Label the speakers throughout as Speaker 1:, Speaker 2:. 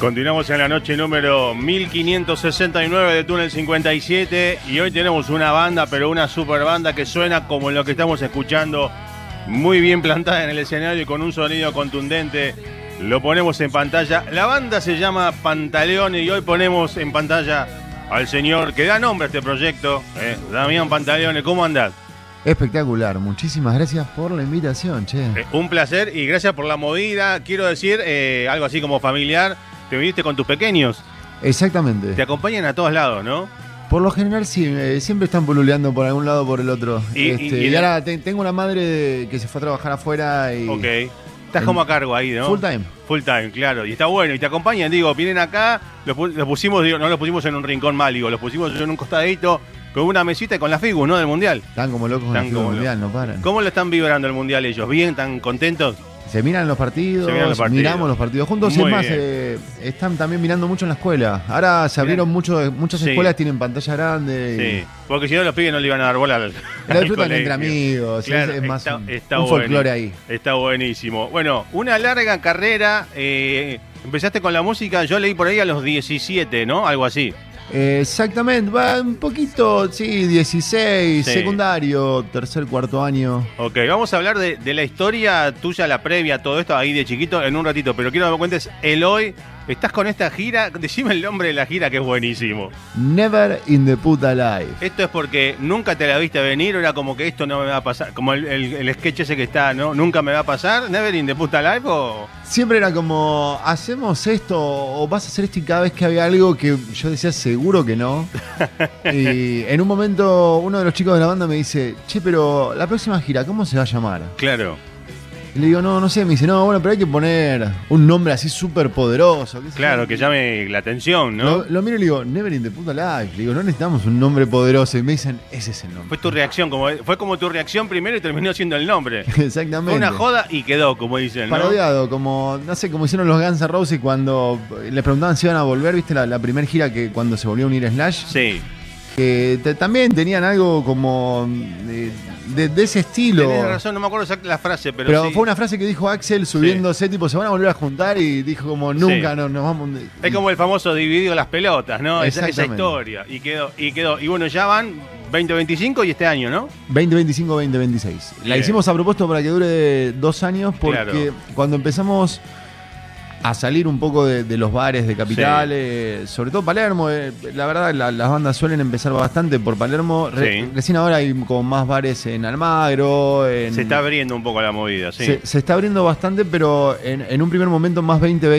Speaker 1: Continuamos en la noche número 1569 de Túnel 57 y hoy tenemos una banda, pero una super banda que suena como lo que estamos escuchando, muy bien plantada en el escenario y con un sonido contundente. Lo ponemos en pantalla. La banda se llama Pantaleón y hoy ponemos en pantalla al señor que da nombre a este proyecto, Damián Pantaleone. ¿Cómo andás?
Speaker 2: Espectacular, muchísimas gracias por la invitación, che.
Speaker 1: Un placer y gracias por la movida. Quiero decir, algo así como familiar. ¿Te viniste con tus pequeños?
Speaker 2: Exactamente.
Speaker 1: Te acompañan a todos lados, ¿no?
Speaker 2: Por lo general sí, siempre están pululeando por algún lado o por el otro. Y ahora tengo una madre que se fue a trabajar afuera y...
Speaker 1: Ok. Estás como a cargo ahí, ¿no?
Speaker 2: Full time.
Speaker 1: Full time, claro. Y está bueno. Y te acompañan, digo, vienen acá, los pusimos, digo, no los pusimos en un rincón mal, digo, los pusimos en un costadito con una mesita y con la figu, ¿no? Del Mundial.
Speaker 2: Están como locos con el Mundial, no paran.
Speaker 1: ¿Cómo lo están vibrando el Mundial ellos? ¿Bien? ¿Están contentos?
Speaker 2: Se miran los partidos, miramos los partidos juntos.
Speaker 1: Muy
Speaker 2: es más,
Speaker 1: bien.
Speaker 2: están también mirando mucho en la escuela. Ahora se abrieron muchas
Speaker 1: Sí.
Speaker 2: escuelas, tienen pantalla grande.
Speaker 1: Sí, porque si no los pibes no le iban a dar bola al
Speaker 2: La disfrutan
Speaker 1: colegio.
Speaker 2: entre amigos,
Speaker 1: Claro,
Speaker 2: es más
Speaker 1: está
Speaker 2: un folclore ahí.
Speaker 1: Está buenísimo. Bueno, una larga carrera. Empezaste con la música, yo leí por ahí a los 17, ¿no? Algo así.
Speaker 2: Exactamente, va un poquito, sí, 16,
Speaker 1: Sí.
Speaker 2: secundario, tercer, cuarto año.
Speaker 1: Ok, vamos a hablar de la historia tuya, la previa, todo esto ahí de chiquito en un ratito, pero quiero que me cuentes el hoy. Estás con esta gira, decime el nombre de la gira que es buenísimo.
Speaker 2: Never in the puta life.
Speaker 1: ¿Esto es porque nunca te la viste venir o era como que esto no me va a pasar? Como el sketch ese que está, ¿no? ¿Nunca me va a pasar? ¿Never in the puta life o...?
Speaker 2: Siempre era como, hacemos esto o vas a hacer esto y cada vez que había algo que yo decía seguro que no. Y en un momento uno de los chicos de la banda me dice, che, pero la próxima gira, ¿cómo se va a llamar?
Speaker 1: Claro.
Speaker 2: Y le digo, no sé, me dice, no, bueno, pero hay que poner un nombre así súper poderoso.
Speaker 1: Claro, que llame la atención, ¿no?
Speaker 2: Lo miro y le digo, Never in the puta life. Le digo, no necesitamos un nombre poderoso. Y me dicen, ese es el nombre.
Speaker 1: Fue tu reacción, fue como tu reacción primero y terminó siendo el nombre.
Speaker 2: Exactamente.
Speaker 1: Fue una joda y quedó, como dicen, ¿no?
Speaker 2: Parodiado, como, no sé, como hicieron los Guns N' Roses cuando les preguntaban si iban a volver, ¿viste? La primera gira que cuando se volvió a unir Slash.
Speaker 1: Sí.
Speaker 2: Que también tenían algo como de ese estilo.
Speaker 1: Tenés razón, no me acuerdo exactamente la frase, pero sí.
Speaker 2: Fue una frase que dijo Axel subiéndose, tipo, se van a volver a juntar y dijo como, nunca nos vamos...
Speaker 1: Es como el famoso dividido las pelotas, ¿no? Esa
Speaker 2: Exactamente.
Speaker 1: historia. Y quedó. Y bueno, ya van 2025 y este año, ¿no?
Speaker 2: 2025, 2026. La hicimos a propósito para que dure 2 años porque
Speaker 1: Claro.
Speaker 2: cuando empezamos a salir un poco de los bares de Capital, sobre todo Palermo, la verdad las bandas suelen empezar bastante por Palermo. Recién ahora hay como más bares en Almagro.
Speaker 1: Se está abriendo un poco la movida, sí.
Speaker 2: Se está abriendo bastante, pero en un primer momento más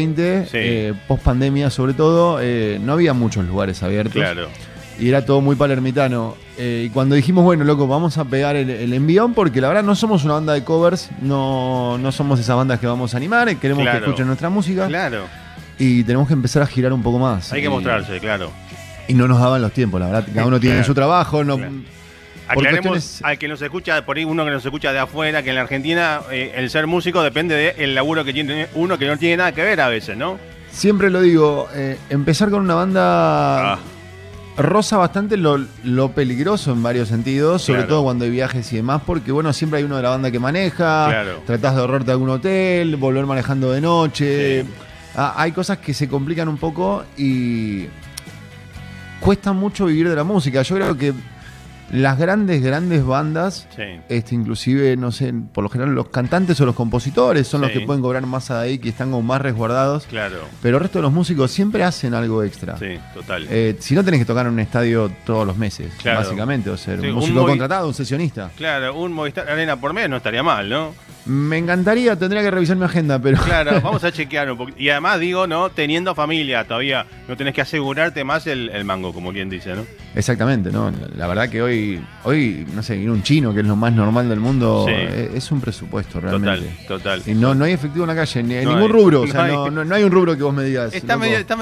Speaker 2: 2020, post pandemia sobre todo, no había muchos lugares abiertos.
Speaker 1: Claro.
Speaker 2: Y era todo muy palermitano. Y cuando dijimos, bueno, loco, vamos a pegar el envión, porque la verdad no somos una banda de covers, no somos esas bandas que vamos a animar, queremos que escuchen nuestra música.
Speaker 1: Claro.
Speaker 2: Y tenemos que empezar a girar un poco más.
Speaker 1: Hay que mostrarse, claro.
Speaker 2: Y no nos daban los tiempos, la verdad. Cada uno tiene su trabajo. No,
Speaker 1: Claro.
Speaker 2: por
Speaker 1: Aclaremos
Speaker 2: cuestiones...
Speaker 1: al que nos escucha, por ahí uno que nos escucha de afuera, que en la Argentina el ser músico depende del laburo que tiene uno que no tiene nada que ver a veces, ¿no?
Speaker 2: Siempre lo digo, empezar con una banda... roza bastante lo peligroso en varios sentidos, sobre todo cuando hay viajes y demás, porque bueno, siempre hay uno de la banda que maneja, tratás de ahorrarte algún hotel, volver manejando de noche, hay cosas que se complican un poco y cuesta mucho vivir de la música. Yo creo que las grandes bandas, inclusive, no sé, por lo general los cantantes o los compositores son los que pueden cobrar más ahí, que están como más resguardados.
Speaker 1: Claro.
Speaker 2: Pero el resto de los músicos siempre hacen algo extra.
Speaker 1: Sí, total.
Speaker 2: Si no tenés que tocar en un estadio todos los meses, básicamente, o ser un músico contratado, un sesionista.
Speaker 1: Claro, un Movistar Arena por mes no estaría mal, ¿no?
Speaker 2: Me encantaría, tendría que revisar mi agenda, pero...
Speaker 1: Claro, vamos a chequear un poquito. Y además digo, ¿no? Teniendo familia todavía, no tenés que asegurarte más el mango, como quien dice, ¿no?
Speaker 2: Exactamente, ¿no? La verdad que hoy, no sé, ir a un chino, que es lo más normal del mundo, es un presupuesto realmente.
Speaker 1: Total.
Speaker 2: Y no hay efectivo en la calle, ni en ningún rubro, o sea, no hay un rubro que vos me digas.
Speaker 1: Está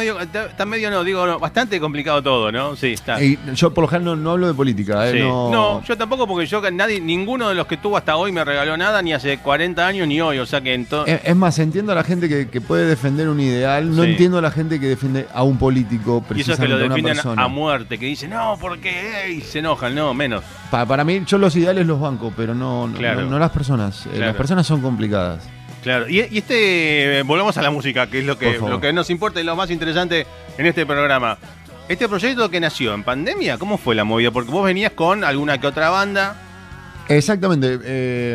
Speaker 1: medio, bastante complicado todo, ¿no? Sí, está.
Speaker 2: Y yo por lo general no hablo de política,
Speaker 1: No, yo tampoco, porque ninguno de los que tuvo hasta hoy me regaló nada, ni hace 40 años ni hoy, o sea que
Speaker 2: Es más, entiendo a la gente que puede defender un ideal, no entiendo a la gente que defiende a un político,
Speaker 1: precisamente. Y eso es que lo defienden
Speaker 2: persona.
Speaker 1: A muerte, que dicen, no, porque y se enojan, no, menos.
Speaker 2: Para mí, yo los ideales los banco, pero no las personas. Las personas son complicadas.
Speaker 1: Claro, volvamos a la música, que es lo que nos importa y lo más interesante en este programa. Este proyecto que nació en pandemia, ¿cómo fue la movida? Porque vos venías con alguna que otra banda.
Speaker 2: Exactamente.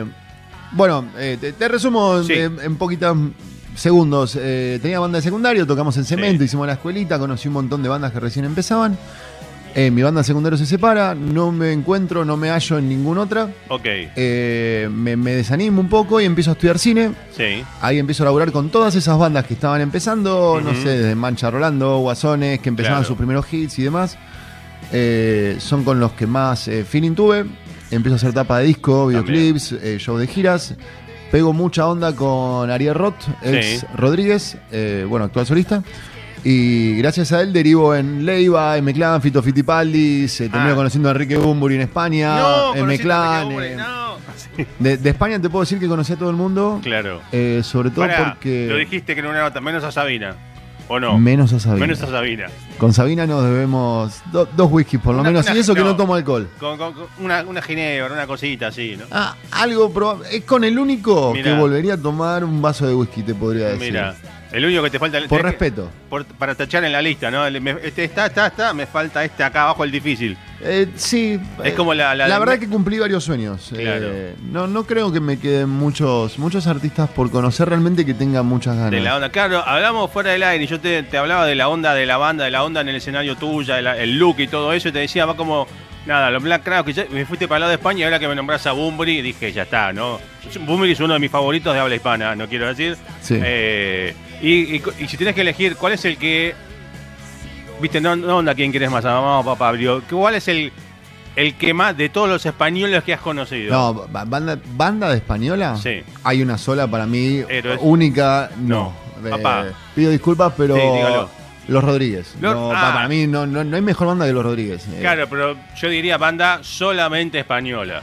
Speaker 2: Te resumo en poquitos segundos. Tenía banda de secundario, tocamos en Cemento, hicimos la escuelita, conocí un montón de bandas que recién empezaban. Mi banda de secundario se separa, no me encuentro, no me hallo en ninguna otra.
Speaker 1: Ok.
Speaker 2: Me desanimo un poco y empiezo a estudiar cine.
Speaker 1: Sí.
Speaker 2: Ahí empiezo a laburar con todas esas bandas que estaban empezando, no sé, desde Mancha Rolando, Guasones, que empezaban sus primeros hits y demás. Son con los que más feeling tuve. Empiezo a hacer tapa de disco, videoclips, show de giras. Pego mucha onda con Ariel Roth, ex Rodríguez, actual solista. Y gracias a él derivo en Leiva, M-Clan, Fito Fitipaldi, termino conociendo a Enrique Bunbury en España, M-Clan. De España te puedo decir que conocí a todo el mundo.
Speaker 1: Claro.
Speaker 2: Sobre todo porque...
Speaker 1: Lo dijiste que no era nota, menos a Sabina. ¿O no?
Speaker 2: Menos a Sabina.
Speaker 1: Menos a Sabina.
Speaker 2: Con Sabina nos debemos dos whiskies por lo menos. Y eso que no tomo alcohol.
Speaker 1: Con una ginebra, una cosita así, ¿no?
Speaker 2: Algo probable. Es con el único que volvería a tomar un vaso de whisky, te podría decir.
Speaker 1: Mira. El único que te falta...
Speaker 2: Por respeto.
Speaker 1: Para tachar en la lista, ¿no? Está, me falta acá abajo, el difícil.
Speaker 2: Sí.
Speaker 1: Es como la
Speaker 2: verdad que cumplí varios sueños.
Speaker 1: Claro.
Speaker 2: No creo que me queden muchos artistas por conocer realmente que tengan muchas ganas.
Speaker 1: De la onda. Claro, hablamos fuera del aire y yo te hablaba de la onda de la banda, de la onda en el escenario tuya, el look y todo eso, y te decía, va como... Nada, los Black Crowes, que ya me fuiste para el lado de España y ahora que me nombras a Bunbury, dije, ya está, ¿no? Bunbury es uno de mis favoritos de habla hispana, no quiero decir.
Speaker 2: Sí.
Speaker 1: Y si tienes que elegir, ¿cuál es el que... Viste, no onda quién querés más, a mamá o papá, ¿cuál es el que más de todos los españoles que has conocido?
Speaker 2: No, banda de española.
Speaker 1: Sí.
Speaker 2: Hay una sola para mí, única, no.
Speaker 1: Papá.
Speaker 2: Pido disculpas, pero...
Speaker 1: Sí, dígalo.
Speaker 2: Los Rodríguez. Para mí no hay mejor banda que Los Rodríguez.
Speaker 1: Claro, pero yo diría banda solamente española.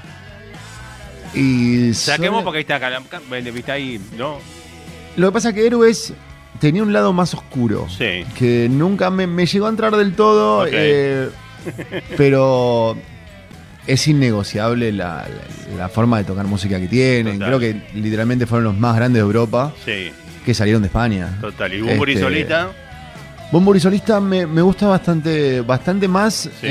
Speaker 2: Y
Speaker 1: saquemos porque está ahí, ¿no?
Speaker 2: Lo que pasa es que Héroes tenía un lado más oscuro.
Speaker 1: Sí.
Speaker 2: Que nunca me llegó a entrar del todo.
Speaker 1: Okay.
Speaker 2: Pero es innegociable la forma de tocar música que tienen.
Speaker 1: Total.
Speaker 2: Creo que literalmente fueron los más grandes de Europa.
Speaker 1: Sí.
Speaker 2: Que salieron de España.
Speaker 1: Total. ¿Y Bunbury solista?
Speaker 2: Bunbury solista me gusta bastante más.
Speaker 1: Sí.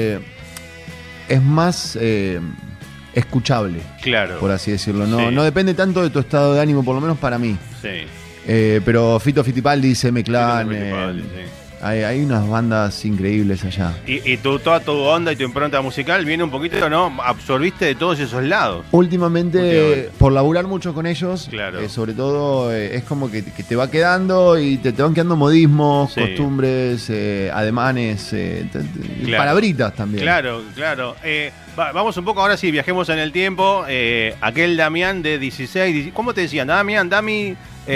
Speaker 2: Es más escuchable.
Speaker 1: Claro.
Speaker 2: Por así decirlo. No depende tanto de tu estado de ánimo, por lo menos para mí.
Speaker 1: Sí.
Speaker 2: Pero Fito Fitipaldi, M-Clan.
Speaker 1: Sí.
Speaker 2: Hay unas bandas increíbles allá.
Speaker 1: Y toda tu onda y tu impronta musical viene un poquito, ¿no? Absorbiste de todos esos lados.
Speaker 2: Últimamente, por laburar mucho con ellos,
Speaker 1: claro.
Speaker 2: Sobre todo es como que te va quedando y te van quedando modismos, costumbres, ademanes, palabritas también.
Speaker 1: Claro. Vamos un poco, ahora sí, viajemos en el tiempo. Aquel Damián de 16, ¿cómo te decían? Damián, Dami...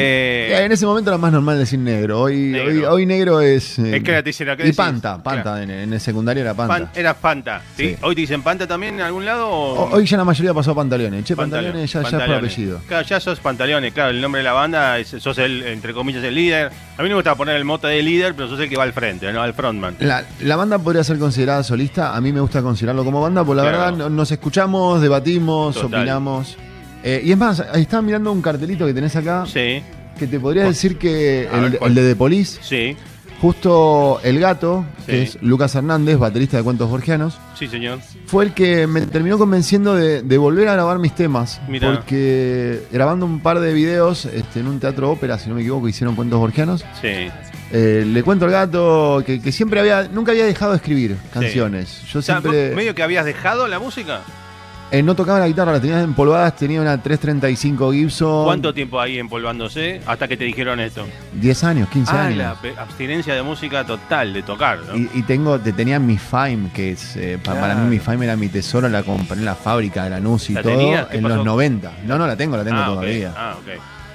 Speaker 2: en ese momento era más normal decir negro. Hoy negro es.
Speaker 1: Es que te dicen acá.
Speaker 2: Y Panta. Claro. En el secundario era Panta.
Speaker 1: Era Panta, ¿sí? ¿Hoy te dicen Panta también en algún lado?
Speaker 2: Hoy ya la mayoría pasó a Pantaleones. Pantaleones ya es por apellido.
Speaker 1: Claro, ya sos Pantaleones, claro. El nombre de la banda, sos entre comillas, el líder. A mí me gusta poner el mote de líder, pero sos el que va al frente, ¿no? Al frontman.
Speaker 2: La banda podría ser considerada solista. A mí me gusta considerarlo como banda, porque la verdad nos escuchamos, debatimos, opinamos. Y es más, ahí estaba mirando un cartelito que tenés acá.
Speaker 1: Sí.
Speaker 2: Que te podría decir que el de The Police.
Speaker 1: Sí.
Speaker 2: Justo el gato, que es Lucas Hernández, baterista de Cuentos Borgianos.
Speaker 1: Sí, señor.
Speaker 2: Fue el que me terminó convenciendo de volver a grabar mis temas.
Speaker 1: Mirá.
Speaker 2: Porque grabando un par de videos en un teatro ópera, si no me equivoco, hicieron Cuentos Borgianos.
Speaker 1: Sí.
Speaker 2: Le cuento al gato que nunca había dejado de escribir canciones. Yo siempre.
Speaker 1: ¿Medio que habías dejado la música?
Speaker 2: No tocaba la guitarra, la tenía empolvadas, tenía una 335 Gibson.
Speaker 1: ¿Cuánto tiempo ahí empolvándose hasta que te dijeron esto?
Speaker 2: 10 años, 15 años.
Speaker 1: La abstinencia de música total, de tocar, ¿no?
Speaker 2: Y tenía mi Fime, que es para mí mi Fime era mi tesoro, la compré en la fábrica de Lanús y todo en los 90. No, la tengo todavía.
Speaker 1: Okay.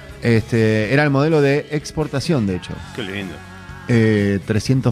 Speaker 2: Era el modelo de exportación, de hecho.
Speaker 1: Qué lindo.
Speaker 2: $300,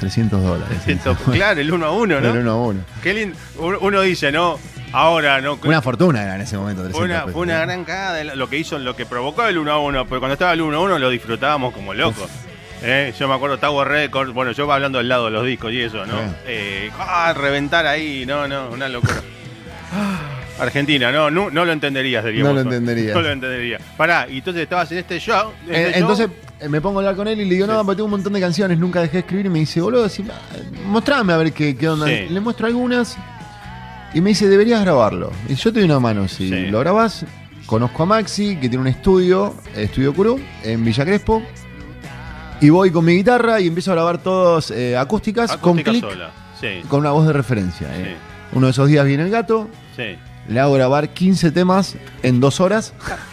Speaker 2: $300.
Speaker 1: Claro, el 1 a 1, ¿no?
Speaker 2: El 1 a 1.
Speaker 1: Qué lindo. Uno dice, ¿no? Ahora, ¿no?
Speaker 2: Una fortuna era en ese momento.
Speaker 1: Fue una gran cagada lo que provocó el 1 a 1, porque cuando estaba el 1 a 1 lo disfrutábamos como locos. Yo me acuerdo Tower Records, bueno, yo hablando del lado de los discos y eso, ¿no? Reventar ahí, no, una locura. Argentina, no lo entenderías, diríamos.
Speaker 2: No lo entendería.
Speaker 1: No lo entendería. Pará, y entonces estabas en este show.
Speaker 2: Entonces me pongo a hablar con él y le digo, no, porque tengo un montón de canciones, nunca dejé de escribir. Y me dice, boludo, mostrame a ver qué onda.
Speaker 1: Sí.
Speaker 2: Le muestro algunas y me dice, deberías grabarlo. Y yo te doy una mano, si lo grabás. Conozco a Maxi, que tiene un estudio Curu, en Villa Crespo. Y voy con mi guitarra y empiezo a grabar todos acústicas con clic, con una voz de referencia. Uno de esos días viene el gato.
Speaker 1: Sí.
Speaker 2: Le hago grabar 15 temas en 2 horas.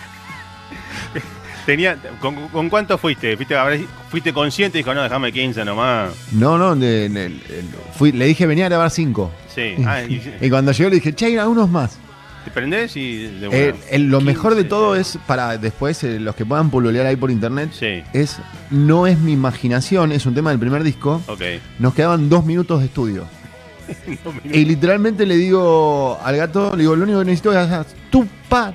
Speaker 1: ¿Con cuánto fuiste? ¿Fuiste consciente y dijo, no, déjame 15 nomás?
Speaker 2: No, le dije, venía a grabar 5.
Speaker 1: Sí.
Speaker 2: Y cuando llegó le dije, che, hay algunos más.
Speaker 1: ¿Te prendés?
Speaker 2: Lo mejor de todo es, para después, los que puedan pululear ahí por internet, no es mi imaginación, es un tema del primer disco.
Speaker 1: Okay.
Speaker 2: Nos quedaban 2 minutos de estudio. Y literalmente le digo al gato, le digo, lo único que necesito es hacer tu pa,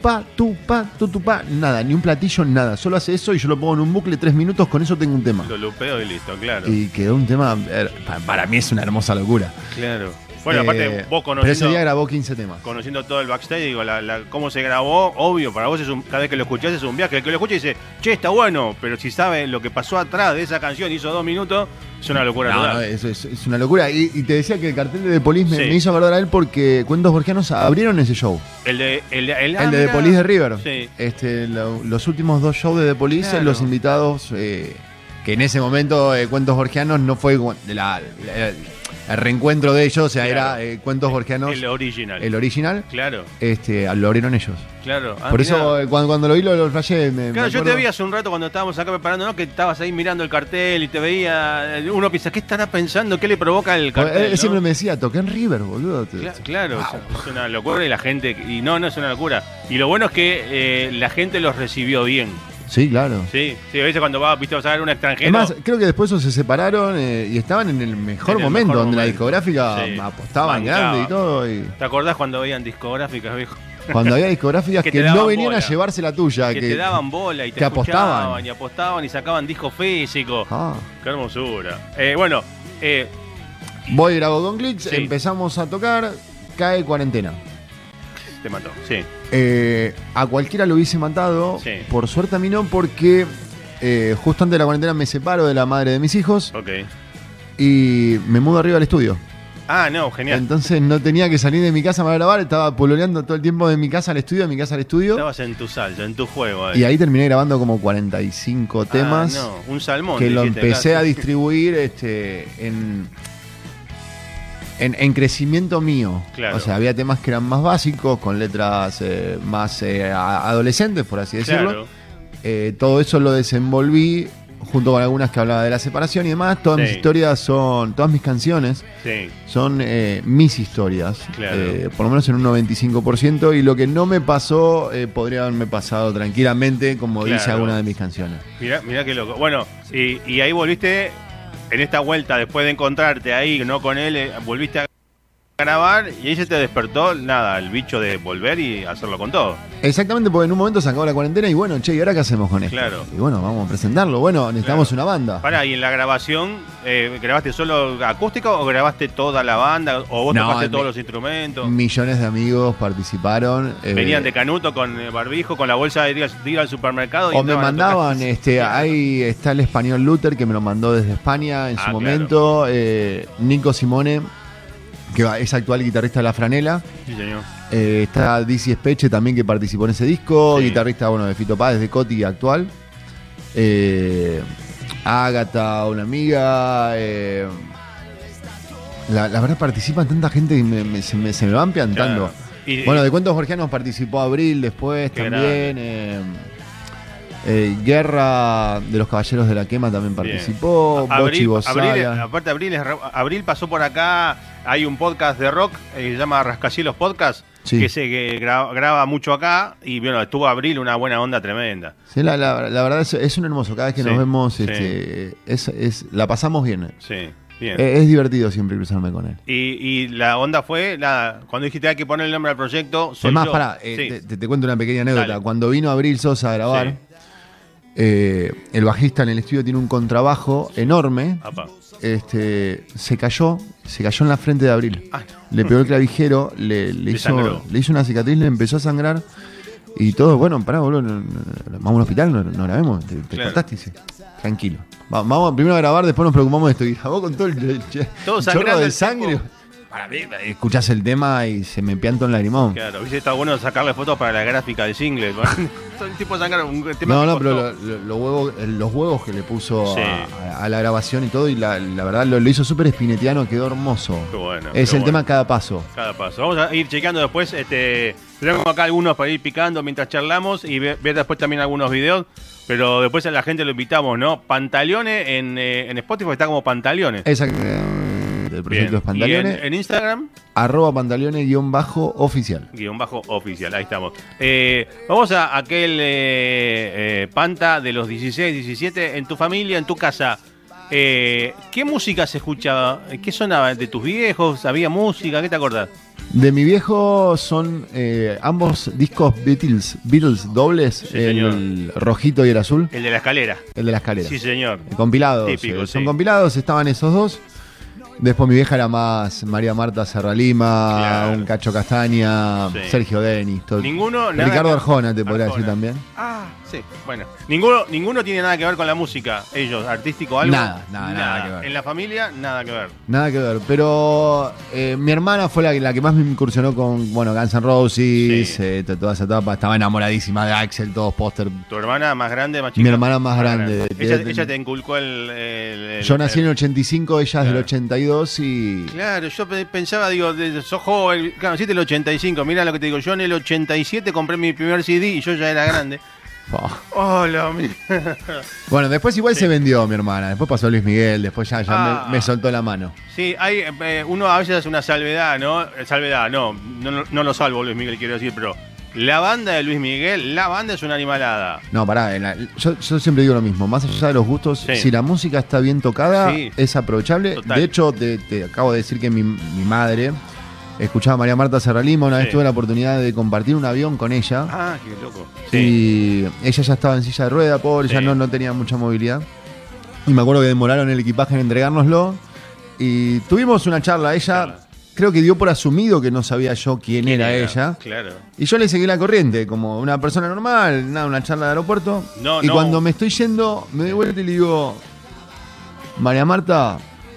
Speaker 2: nada, ni un platillo, nada. Solo hace eso y yo lo pongo en un bucle 3 minutos, con eso tengo un tema.
Speaker 1: Lo lupeo y listo, claro.
Speaker 2: Y quedó un tema, para mí es una hermosa locura.
Speaker 1: Claro. Bueno, aparte vos conociendo...
Speaker 2: Pero ese día grabó 15 temas.
Speaker 1: Conociendo todo el backstage, digo, cómo se grabó, obvio, para vos cada vez que lo escuchás es un viaje. El que lo escucha dice, che, está bueno, pero si sabe lo que pasó atrás de esa canción, hizo 2 minutos, es una locura.
Speaker 2: No, es una locura. Y te decía que el cartel de The Police me hizo acordar a él porque Cuentos Borgianos abrieron ese show.
Speaker 1: El de
Speaker 2: The Police de River.
Speaker 1: Sí.
Speaker 2: Los últimos 2 shows de The Police, claro. Los invitados, que en ese momento Cuentos Borgianos no fue el reencuentro de ellos, o sea, claro. Era Cuentos Borgianos.
Speaker 1: El original.
Speaker 2: El original.
Speaker 1: Claro.
Speaker 2: Lo abrieron ellos.
Speaker 1: Claro.
Speaker 2: Por eso, cuando lo vi, lo flashé.
Speaker 1: Claro, yo te vi hace un rato cuando estábamos acá preparando, ¿no? Que estabas ahí mirando el cartel y te veía. Uno piensa, ¿qué estará pensando? ¿Qué le provoca el cartel?
Speaker 2: Él siempre me decía, toqué en River, boludo.
Speaker 1: Claro, wow. Es una locura y la gente. Y no es una locura. Y lo bueno es que la gente los recibió bien.
Speaker 2: Sí, claro.
Speaker 1: Sí, a veces cuando vas a ver un extranjero.
Speaker 2: Es más, creo que después se separaron y estaban en el mejor momento, donde la discográfica apostaba grande y todo. Y...
Speaker 1: ¿Te acordás cuando veían discográficas, viejo?
Speaker 2: Cuando había discográficas que no venían a llevarse la tuya.
Speaker 1: Que te daban bola y te
Speaker 2: apostaban.
Speaker 1: Y apostaban y sacaban discos físicos. Qué hermosura. Bueno.
Speaker 2: Voy, grabo con clics, empezamos a tocar, cae cuarentena.
Speaker 1: Te mató, sí.
Speaker 2: A cualquiera lo hubiese matado. Sí. Por suerte a mí no, porque justo antes de la cuarentena me separo de la madre de mis hijos.
Speaker 1: Ok.
Speaker 2: Y me mudo arriba al estudio.
Speaker 1: Ah, no, genial.
Speaker 2: Entonces no tenía que salir de mi casa para grabar, estaba pololeando todo el tiempo de mi casa al estudio, de mi casa al estudio.
Speaker 1: Estabas en tu salsa, en tu juego. Ahí.
Speaker 2: Y ahí terminé grabando como 45 temas.
Speaker 1: No, un salmón.
Speaker 2: Que lo empecé a distribuir en crecimiento mío. Claro. O sea, había temas que eran más básicos, con letras más adolescentes, por así decirlo. Claro. Todo eso lo desenvolví junto con algunas que hablaba de la separación y demás. Todas mis historias todas mis canciones son mis historias. Claro. Por lo menos en un 95%. Y lo que no me pasó, podría haberme pasado tranquilamente, como dice alguna de mis canciones.
Speaker 1: Mirá qué loco. Bueno, y ahí volviste... En esta vuelta, después de encontrarte ahí, no con él, volviste a grabar y ahí se te despertó, el bicho de volver y hacerlo con todo.
Speaker 2: Exactamente, porque en un momento se acabó la cuarentena y bueno, ¿y ahora qué hacemos con esto?
Speaker 1: Claro.
Speaker 2: Y bueno, vamos a presentarlo. Bueno, necesitamos una banda.
Speaker 1: Y en la grabación, ¿grabaste solo acústico o grabaste toda la banda? ¿O vos tocaste todos los instrumentos?
Speaker 2: Millones de amigos participaron.
Speaker 1: Venían de canuto con barbijo, con la bolsa de ir al supermercado.
Speaker 2: O me mandaban, ahí está el español Luther, que me lo mandó desde España en su momento. Nico Simone, que es actual guitarrista de La Franela.
Speaker 1: Sí, señor.
Speaker 2: Está Dizzy Speche también, que participó en ese disco. Guitarrista, de Fito Páez, de Coti, actual. Ágata, una amiga. La verdad participa tanta gente que se me van piantando. Claro. De Cuentos Borgianos participó Abril después también. Guerra de los Caballeros de la Quema también participó.
Speaker 1: Abril pasó por acá. Hay un podcast de rock que se llama Rascacielos Podcast, que graba mucho acá. Y bueno, estuvo Abril, una buena onda tremenda.
Speaker 2: Sí, la verdad es un hermoso. Cada vez que nos vemos la pasamos bien.
Speaker 1: Sí. Bien.
Speaker 2: Es divertido siempre cruzarme con él.
Speaker 1: Y la onda fue, cuando dijiste hay que poner el nombre al proyecto.
Speaker 2: Es más, te cuento una pequeña anécdota. Dale. Cuando vino Abril Sosa a grabar, el bajista en el estudio tiene un contrabajo enorme. se cayó en la frente de Abril. Le pegó el clavijero, le hizo una cicatriz, le empezó a sangrar. Y todo, bueno, pará, boludo, vamos al hospital, no grabemos, te cortaste, dice. Tranquilo. Vamos primero a grabar, después nos preocupamos de esto. Y grabó con todo el chorro de sangre. Para mí, escuchás el tema y se me pianta un lagrimón.
Speaker 1: Claro, hubiese estado bueno sacarle fotos para la gráfica de single. El tipo sacar un tema.
Speaker 2: No, pero los huevos que le puso a la grabación y todo, y la verdad lo hizo súper espinetiano, quedó hermoso.
Speaker 1: Qué bueno.
Speaker 2: Es el tema cada paso.
Speaker 1: Cada paso. Vamos a ir chequeando después. Tenemos acá algunos para ir picando mientras charlamos y ver después también algunos videos. Pero después a la gente lo invitamos, ¿no? Pantaleones en Spotify está como Pantaleones.
Speaker 2: Exacto. El proyecto es Pantaleones.
Speaker 1: ¿Y en Instagram?
Speaker 2: @pantaleones_oficial.
Speaker 1: _oficial, ahí estamos. Vamos a aquel Panta de los 16, 17. En tu familia, en tu casa, ¿qué música se escuchaba? ¿Qué sonaba? ¿De tus viejos? ¿Había música? ¿Qué te acordás?
Speaker 2: De mi viejo son ambos discos Beatles dobles, sí, el rojito y el azul.
Speaker 1: El de la escalera.
Speaker 2: El de la escalera.
Speaker 1: Sí, señor.
Speaker 2: Compilados.
Speaker 1: Típico,
Speaker 2: son compilados, estaban esos dos. Después mi vieja era más María Marta Serralima, claro. Un Cacho Castaña, sí. Sergio Denis, todo.
Speaker 1: Ninguno,
Speaker 2: Ricardo Arjona, te podría decir también.
Speaker 1: Ah, sí, bueno. Ninguno tiene nada que ver con la música, ellos, artístico o algo.
Speaker 2: Nada que ver.
Speaker 1: En la familia, nada que ver.
Speaker 2: Nada que ver, pero mi hermana fue la que más me incursionó con, Guns N' Roses, sí. Toda esa etapa. Estaba enamoradísima de Axl, todos póster.
Speaker 1: ¿Tu hermana más grande, más chica?
Speaker 2: Mi hermana más grande.
Speaker 1: Ella te inculcó
Speaker 2: yo nací en el 85, ella es del 82 y...
Speaker 1: Claro, yo pensaba, digo, sos joven, claro, naciste en el 85, mirá lo que te digo, yo en el 87 compré mi primer CD y yo ya era grande. Hola,
Speaker 2: Bueno, después igual se vendió mi hermana, después pasó Luis Miguel, después ya me soltó la mano.
Speaker 1: Sí, hay uno a veces hace una salvedad, ¿no? No lo salvo Luis Miguel, quiero decir, pero la banda de Luis Miguel, la banda es una animalada.
Speaker 2: No, pará, yo siempre digo lo mismo, más allá de los gustos, sí. Si la música está bien tocada, sí. Es aprovechable. Total. De hecho, te acabo de decir que mi madre escuchaba a María Marta Serralima, una vez tuve la oportunidad de compartir un avión con ella.
Speaker 1: Ah, qué loco.
Speaker 2: Sí. Y ella ya estaba en silla de rueda, pobre, ya no tenía mucha movilidad. Y me acuerdo que demoraron el equipaje en entregárnoslo. Y tuvimos una charla, creo que dio por asumido que no sabía yo quién era ella.
Speaker 1: Claro.
Speaker 2: Y yo le seguí la corriente, como una persona normal, una charla de aeropuerto. Cuando me estoy yendo, me doy vuelta y le digo, María Marta,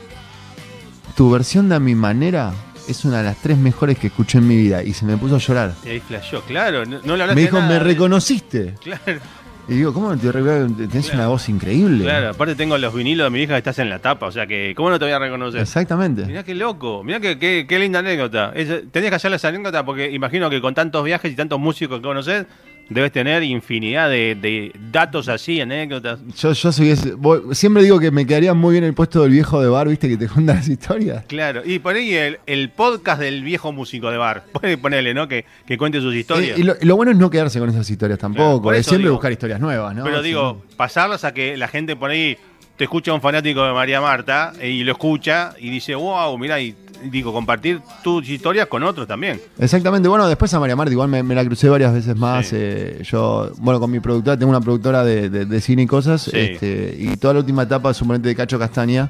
Speaker 2: tu versión de A Mi Manera es una de las 3 mejores que escuché en mi vida. Y se me puso a llorar.
Speaker 1: Y ahí flasheó, claro. No le hablaste
Speaker 2: me dijo,
Speaker 1: nada,
Speaker 2: ¿me reconociste?
Speaker 1: Claro.
Speaker 2: Y digo, ¿cómo te reconociste? Tenés una voz increíble.
Speaker 1: Claro, aparte tengo los vinilos de mi hija que estás en la tapa, o sea que, ¿cómo no te voy a reconocer?
Speaker 2: Exactamente.
Speaker 1: Mirá qué loco, mirá qué linda anécdota. Tenías que hacerle esa anécdota porque imagino que con tantos viajes y tantos músicos que conoces, debes tener infinidad de datos así, anécdotas.
Speaker 2: Yo soy ese. Siempre digo que me quedaría muy bien el puesto del viejo de bar, ¿viste? Que te cuenta las historias.
Speaker 1: Claro, y por ahí el podcast del viejo músico de bar. Puede ponerle, ¿no? Que cuente sus historias.
Speaker 2: Y lo bueno es no quedarse con esas historias tampoco.
Speaker 1: Claro,
Speaker 2: es siempre buscar historias nuevas, ¿no?
Speaker 1: Pero digo, pasarlas a que la gente por ahí te escucha un fanático de María Marta y lo escucha y dice, wow, mirá, y digo, compartir tus historias con otros también.
Speaker 2: Exactamente, bueno, después a María Marta igual me la crucé varias veces más. Sí. Yo, con mi productora, tengo una productora de cine y cosas, sí. Y toda la última etapa, suponente de Cacho Castaña,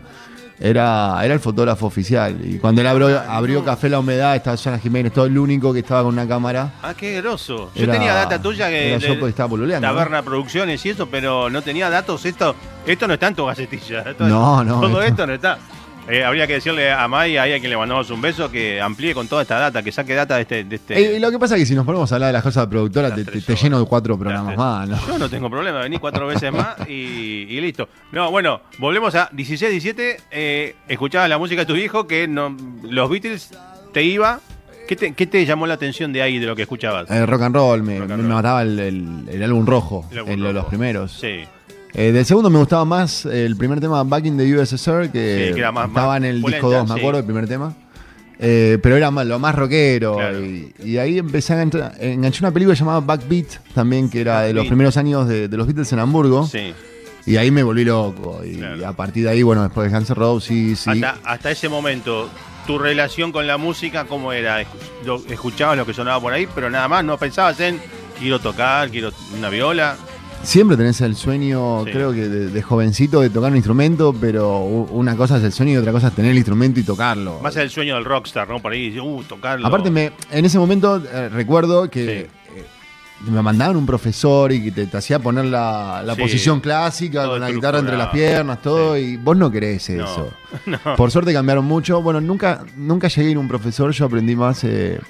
Speaker 2: era el fotógrafo oficial. Y cuando él abrió Café La Humedad, estaba Susana Jiménez, todo el único que estaba con una cámara.
Speaker 1: Ah, qué groso. Yo tenía data tuya que
Speaker 2: yo porque estaba pololeando,
Speaker 1: Taberna, ¿no? Producciones y eso, pero no tenía datos. Esto no está en tu gacetilla.
Speaker 2: Todo
Speaker 1: esto no está. Habría que decirle a May, ahí a quien le mandamos un beso, que amplíe con toda esta data, que saque data de este.
Speaker 2: Lo que pasa es que si nos ponemos a hablar de las cosas de productora, te lleno de 4 programas más, ¿no?
Speaker 1: Yo no tengo problema, vení 4 veces más y listo. No, bueno, volvemos a 16-17. Escuchabas la música de tu viejo, que los Beatles te iba. ¿Qué te llamó la atención de ahí, de lo que escuchabas?
Speaker 2: Rock and roll, me mataba el álbum rojo, los primeros.
Speaker 1: Sí.
Speaker 2: Del segundo me gustaba más el primer tema, Back in the USSR, que estaba en el disco 2, me acuerdo, el primer tema. Pero era lo más rockero. Claro. Y ahí empecé a enganché una película llamada Backbeat, también, que era de los primeros años de los Beatles en Hamburgo. Sí. Y ahí me volví loco. Y a partir de ahí, después de Guns N' Roses.
Speaker 1: Hasta ese momento, ¿tu relación con la música cómo era? ¿Escuchabas lo que sonaba por ahí, pero nada más? ¿No pensabas en quiero tocar, quiero una viola?
Speaker 2: Siempre tenés el sueño, creo que de jovencito, de tocar un instrumento, pero una cosa es el sueño y otra cosa es tener el instrumento y tocarlo.
Speaker 1: Más el sueño del rockstar, ¿no? Por ahí, tocarlo.
Speaker 2: Aparte, en ese momento recuerdo que me mandaban un profesor y que te hacía poner la posición clásica, todo con la guitarra entre las piernas, todo, y vos no querés eso. No. Por suerte cambiaron mucho. Bueno, nunca llegué a ir a un profesor, yo aprendí más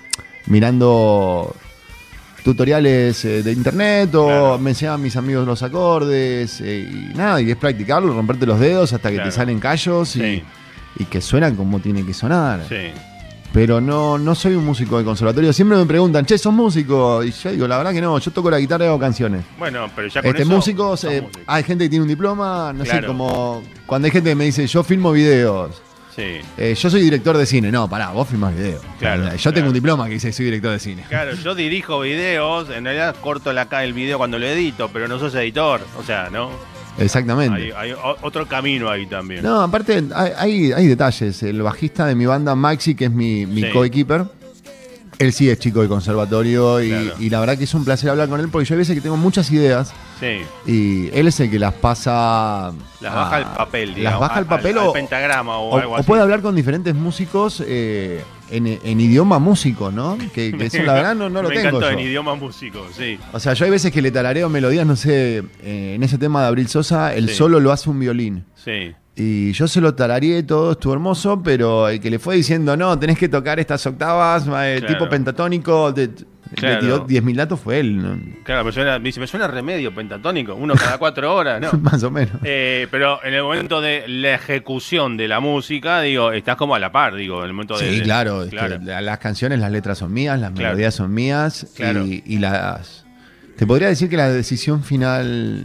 Speaker 2: mirando tutoriales de internet o me enseñaban mis amigos los acordes y nada, y es practicarlo, romperte los dedos hasta que te salen callos y que suenan como tiene que sonar. Sí. Pero no soy un músico de conservatorio. Siempre me preguntan, che, ¿sos músico? Y yo digo, la verdad que no, yo toco la guitarra y hago canciones.
Speaker 1: Bueno, pero ya con eso
Speaker 2: músicos, hay gente que tiene un diploma, no sé, como cuando hay gente que me dice, yo filmo videos. Sí. Yo soy director de cine. No, pará, vos filmás videos. Claro, yo tengo un diploma que dice soy director de cine.
Speaker 1: Claro, yo dirijo videos, en realidad corto el video cuando lo edito, pero no sos editor, o sea, ¿no?
Speaker 2: Exactamente.
Speaker 1: Hay otro camino ahí también.
Speaker 2: No, aparte hay detalles. El bajista de mi banda, Maxi, que es mi coequiper, él sí es chico de conservatorio y la verdad que es un placer hablar con él porque yo hay veces que tengo muchas ideas y él es el que las pasa...
Speaker 1: Las baja al papel, digamos.
Speaker 2: Las baja al papel
Speaker 1: al pentagrama o algo así.
Speaker 2: O puede hablar con diferentes músicos en idioma músico, ¿no? Que eso la verdad no lo tengo yo. Me encanta
Speaker 1: en idioma músico, sí.
Speaker 2: O sea, yo hay veces que le tarareo melodías, no sé, en ese tema de Abril Sosa, el solo lo hace un violín. Sí. Y yo se lo tarareé todo, estuvo hermoso, pero el que le fue diciendo, no, tenés que tocar estas octavas, tipo pentatónico, le tiró 10.000 datos, fue él, ¿no?
Speaker 1: Claro, me suena remedio pentatónico, uno cada 4 horas, ¿no?
Speaker 2: Más o menos.
Speaker 1: Pero en el momento de la ejecución de la música, digo, estás como a la par, digo, en el momento de...
Speaker 2: Sí, claro. Las canciones, las letras son mías, las melodías son mías, y las... Te podría decir que la decisión final...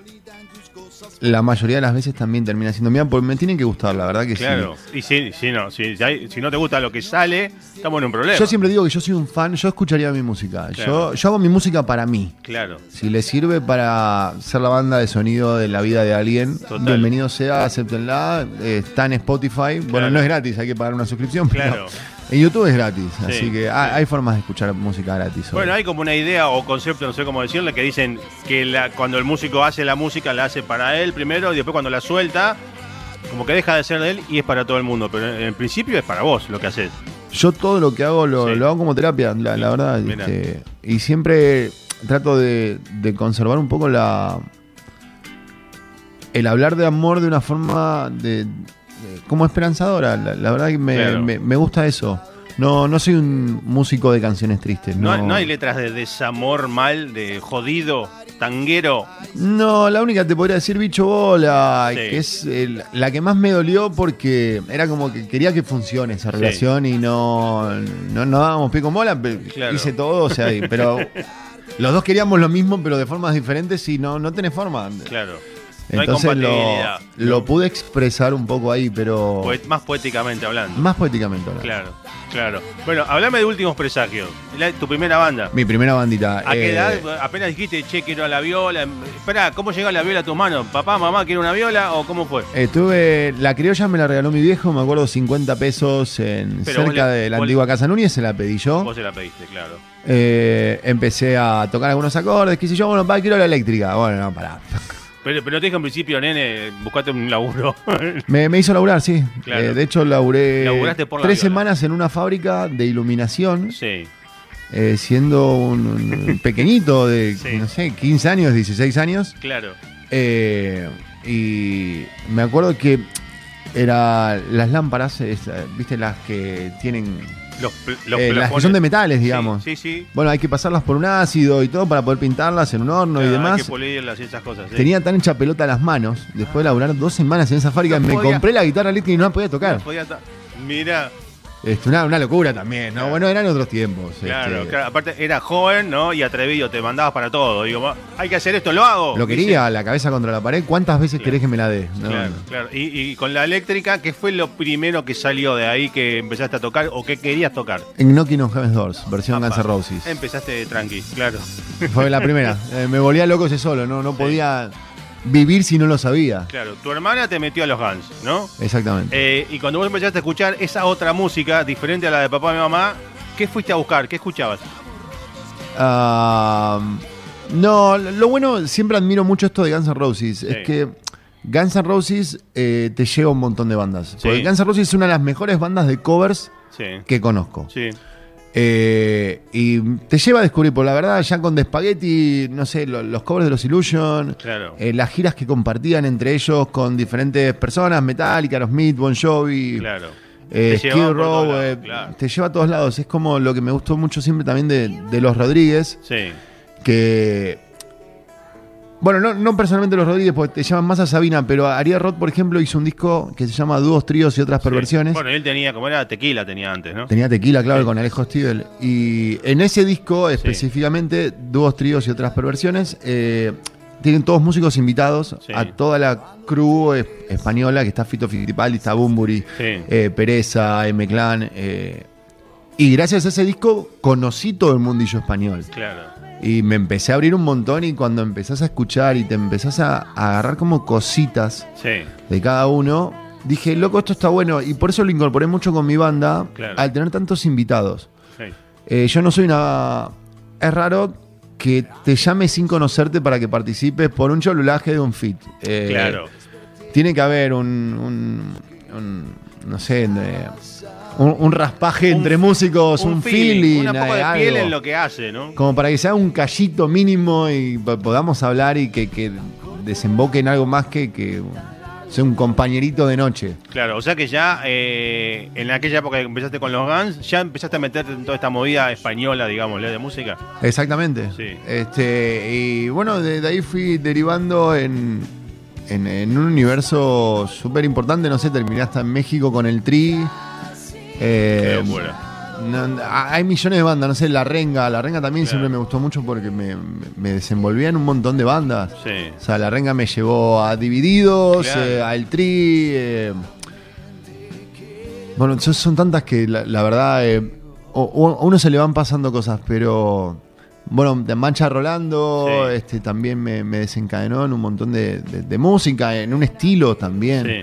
Speaker 2: La mayoría de las veces también termina siendo mía, porque me tienen que gustar, la verdad que sí.
Speaker 1: Claro, y si no te gusta lo que sale, estamos en un problema.
Speaker 2: Yo siempre digo que yo soy un fan, yo escucharía mi música. Claro. Yo hago mi música para mí.
Speaker 1: Claro.
Speaker 2: Si le sirve para ser la banda de sonido de la vida de alguien, bienvenido sea, acéptenla. Está en Spotify. Bueno, no es gratis, hay que pagar una suscripción. Claro. En YouTube es gratis, así que hay formas de escuchar música gratis.
Speaker 1: Bueno, hay como una idea o concepto, no sé cómo decirle, que dicen que cuando el músico hace la música, la hace para él primero y después cuando la suelta, como que deja de ser de él y es para todo el mundo. Pero en principio es para vos lo que haces.
Speaker 2: Yo todo lo que hago lo hago como terapia, la verdad. Y siempre trato de conservar un poco el hablar de amor de una forma como esperanzadora. La verdad que me gusta eso. No soy un músico de canciones tristes.
Speaker 1: No hay letras de desamor mal, de jodido, tanguero.
Speaker 2: No, la única te podría decir Bicho Bola, que es la que más me dolió porque era como que quería que funcione esa relación y no dábamos pie con bola. Hice todo, o sea, pero los dos queríamos lo mismo, pero de formas diferentes y no tenés forma.
Speaker 1: Claro.
Speaker 2: No entonces lo pude expresar un poco ahí, pero...
Speaker 1: Más poéticamente hablando.
Speaker 2: Más poéticamente hablando.
Speaker 1: Claro. Bueno, hablame de Últimos Presagios. Tu primera banda.
Speaker 2: Mi primera bandita.
Speaker 1: ¿A qué edad? Apenas dijiste, che, quiero la viola. Esperá, ¿cómo llegó la viola a tus manos? ¿Papá, mamá, quiero una viola o cómo fue?
Speaker 2: La criolla me la regaló mi viejo, me acuerdo, 50 pesos cerca de la antigua Casa Núñez, se la pedí yo.
Speaker 1: Vos se la pediste, claro.
Speaker 2: Empecé a tocar algunos acordes, qué sé yo, bueno, papá, quiero la eléctrica. Bueno, no, pará.
Speaker 1: Pero te dijo en principio, nene, buscate un laburo.
Speaker 2: Me hizo laburar, sí. Claro. De hecho, laburé 3 semanas en una fábrica de iluminación. Sí. Siendo un pequeñito de, no sé, 15 años, 16 años.
Speaker 1: Claro.
Speaker 2: Y me acuerdo que las lámparas, viste, las que tienen... las que son de metales, digamos.
Speaker 1: Sí.
Speaker 2: Bueno, hay que pasarlas por un ácido y todo para poder pintarlas en un horno y demás.
Speaker 1: Hay que pulirlas y esas cosas.
Speaker 2: Tenía tan hecha pelota las manos, después de laburar 2 semanas en esa fábrica, compré la guitarra eléctrica y no la podía tocar.
Speaker 1: Mirá.
Speaker 2: Una locura también, ¿no? Claro. Bueno, eran otros tiempos.
Speaker 1: Claro. Aparte era joven, ¿no? Y atrevido, te mandabas para todo. Digo, hay que hacer esto, lo hago.
Speaker 2: Lo quería, la cabeza contra la pared. ¿Cuántas veces querés que me la dé? ¿No?
Speaker 1: Claro. Y con la eléctrica, ¿qué fue lo primero que salió de ahí que empezaste a tocar o que querías tocar?
Speaker 2: En Knocking on Heaven's Doors, versión Guns N' Roses.
Speaker 1: Empezaste tranqui, claro.
Speaker 2: Fue la primera. Me volvía loco ese solo, no podía vivir si no lo sabía.
Speaker 1: Claro, tu hermana te metió a los Guns, ¿no?
Speaker 2: Exactamente.
Speaker 1: Y cuando vos empezaste a escuchar esa otra música, diferente a la de papá y mamá, ¿qué fuiste a buscar? ¿Qué escuchabas?
Speaker 2: No, lo bueno, siempre admiro mucho esto de Guns N' Roses. Es que Guns N' Roses te lleva un montón de bandas. Porque Guns N' Roses es una de las mejores bandas de covers que conozco. Sí. Y te lleva a descubrir, por la verdad, ya con The Spaghetti, no sé, los covers de los Illusion, las giras que compartían entre ellos con diferentes personas, Metallica, Aerosmith, Bon Jovi, Skid Row, te lleva a todos lados. Es como lo que me gustó mucho siempre también de los Rodríguez, que... Bueno, no personalmente los Rodríguez, porque te llaman más a Sabina, pero Ariel Roth, por ejemplo, hizo un disco que se llama Dúos, Tríos y otras perversiones.
Speaker 1: Bueno, él tenía, como era Tequila, tenía antes, ¿no?
Speaker 2: Tenía Tequila, claro, con Alejo Stivel. Y en ese disco, específicamente, Dúos, Tríos y otras perversiones, tienen todos músicos invitados a toda la crew española, que está Fito Fittipaldi, está Bunbury, Pereza, M-Clan. Y gracias a ese disco conocí todo el mundillo español. Claro. Y me empecé a abrir un montón, y cuando empezás a escuchar y te empezás a agarrar como cositas de cada uno, dije, loco, esto está bueno. Y por eso lo incorporé mucho con mi banda, al tener tantos invitados. Yo no soy una... Es raro que te llame sin conocerte para que participes por un cholulaje de un feat. Tiene que haber un no sé... Un raspaje entre músicos, un feeling,
Speaker 1: un poco de piel en lo que hace, ¿no?
Speaker 2: Como para que sea un callito mínimo y podamos hablar y que desemboque en algo más que sea un compañerito de noche.
Speaker 1: Claro, o sea que ya en aquella época que empezaste con los Guns, ya empezaste a meterte en toda esta movida española, digamos, de música.
Speaker 2: Exactamente. Y bueno, de ahí fui derivando en un universo súper importante. No sé, terminé hasta en México con el Tri. Hay millones de bandas, no sé, La Renga también siempre me gustó mucho porque me desenvolvía en un montón de bandas. O sea, La Renga me llevó a Divididos, a El Tri. Bueno, son tantas que la verdad a uno se le van pasando cosas, pero bueno, de Mancha Rolando también me desencadenó en un montón de música, en un estilo también.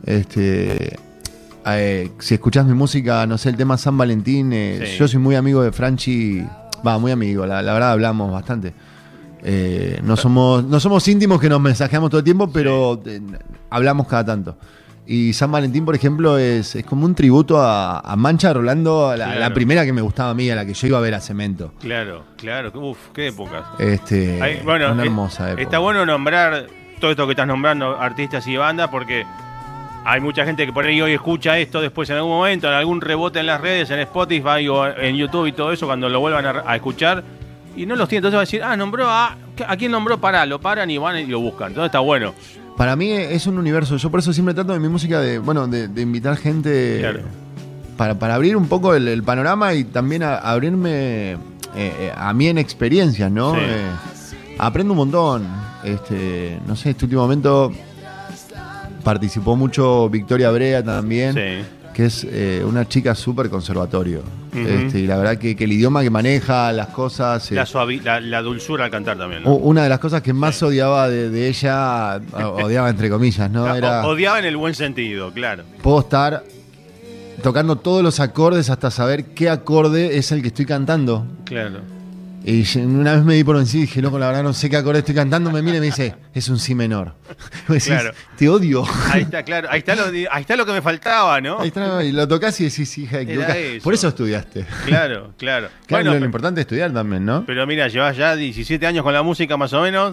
Speaker 2: Si escuchás mi música, no sé, el tema San Valentín, yo soy muy amigo de Franchi, muy amigo, la verdad hablamos bastante. No somos íntimos que nos mensajeamos todo el tiempo, pero hablamos cada tanto. Y San Valentín, por ejemplo, es como un tributo a Mancha Rolando, la primera que me gustaba a mí, a la que yo iba a ver a Cemento.
Speaker 1: Claro, uf, qué épocas.
Speaker 2: Una hermosa época.
Speaker 1: Está bueno nombrar todo esto que estás nombrando, artistas y bandas, porque... Hay mucha gente que por ahí hoy escucha esto después en algún momento, en algún rebote en las redes, en Spotify o en YouTube y todo eso, cuando lo vuelvan a escuchar, y no los tiene. Entonces va a decir, nombró ¿a quién nombró? Lo paran y van y lo buscan. Entonces está bueno.
Speaker 2: Para mí es un universo. Yo por eso siempre trato en mi música de invitar gente para abrir un poco el panorama y también abrirme a mí en experiencias, ¿no? Aprendo un montón. No sé, este último momento... Participó mucho Victoria Brea también, que es una chica súper conservatorio. Y la verdad que el idioma que maneja, las cosas...
Speaker 1: La dulzura al cantar también, ¿no?
Speaker 2: Una de las cosas que más odiaba de ella, odiaba entre comillas, ¿no?
Speaker 1: Odiaba en el buen sentido, claro.
Speaker 2: Puedo estar tocando todos los acordes hasta saber qué acorde es el que estoy cantando.
Speaker 1: Claro.
Speaker 2: Y una vez me di por vencido y dije, loco, la verdad no sé qué acorde estoy cantando. Me mira y me dice, es un si menor. Claro. Te odio.
Speaker 1: Ahí está, claro. Ahí está lo que me faltaba, ¿no?
Speaker 2: Ahí está, y lo tocas y decís, hija, por eso estudiaste.
Speaker 1: Claro.
Speaker 2: Bueno, lo importante es estudiar también, ¿no?
Speaker 1: Pero mira, llevas ya 17 años con la música más o menos,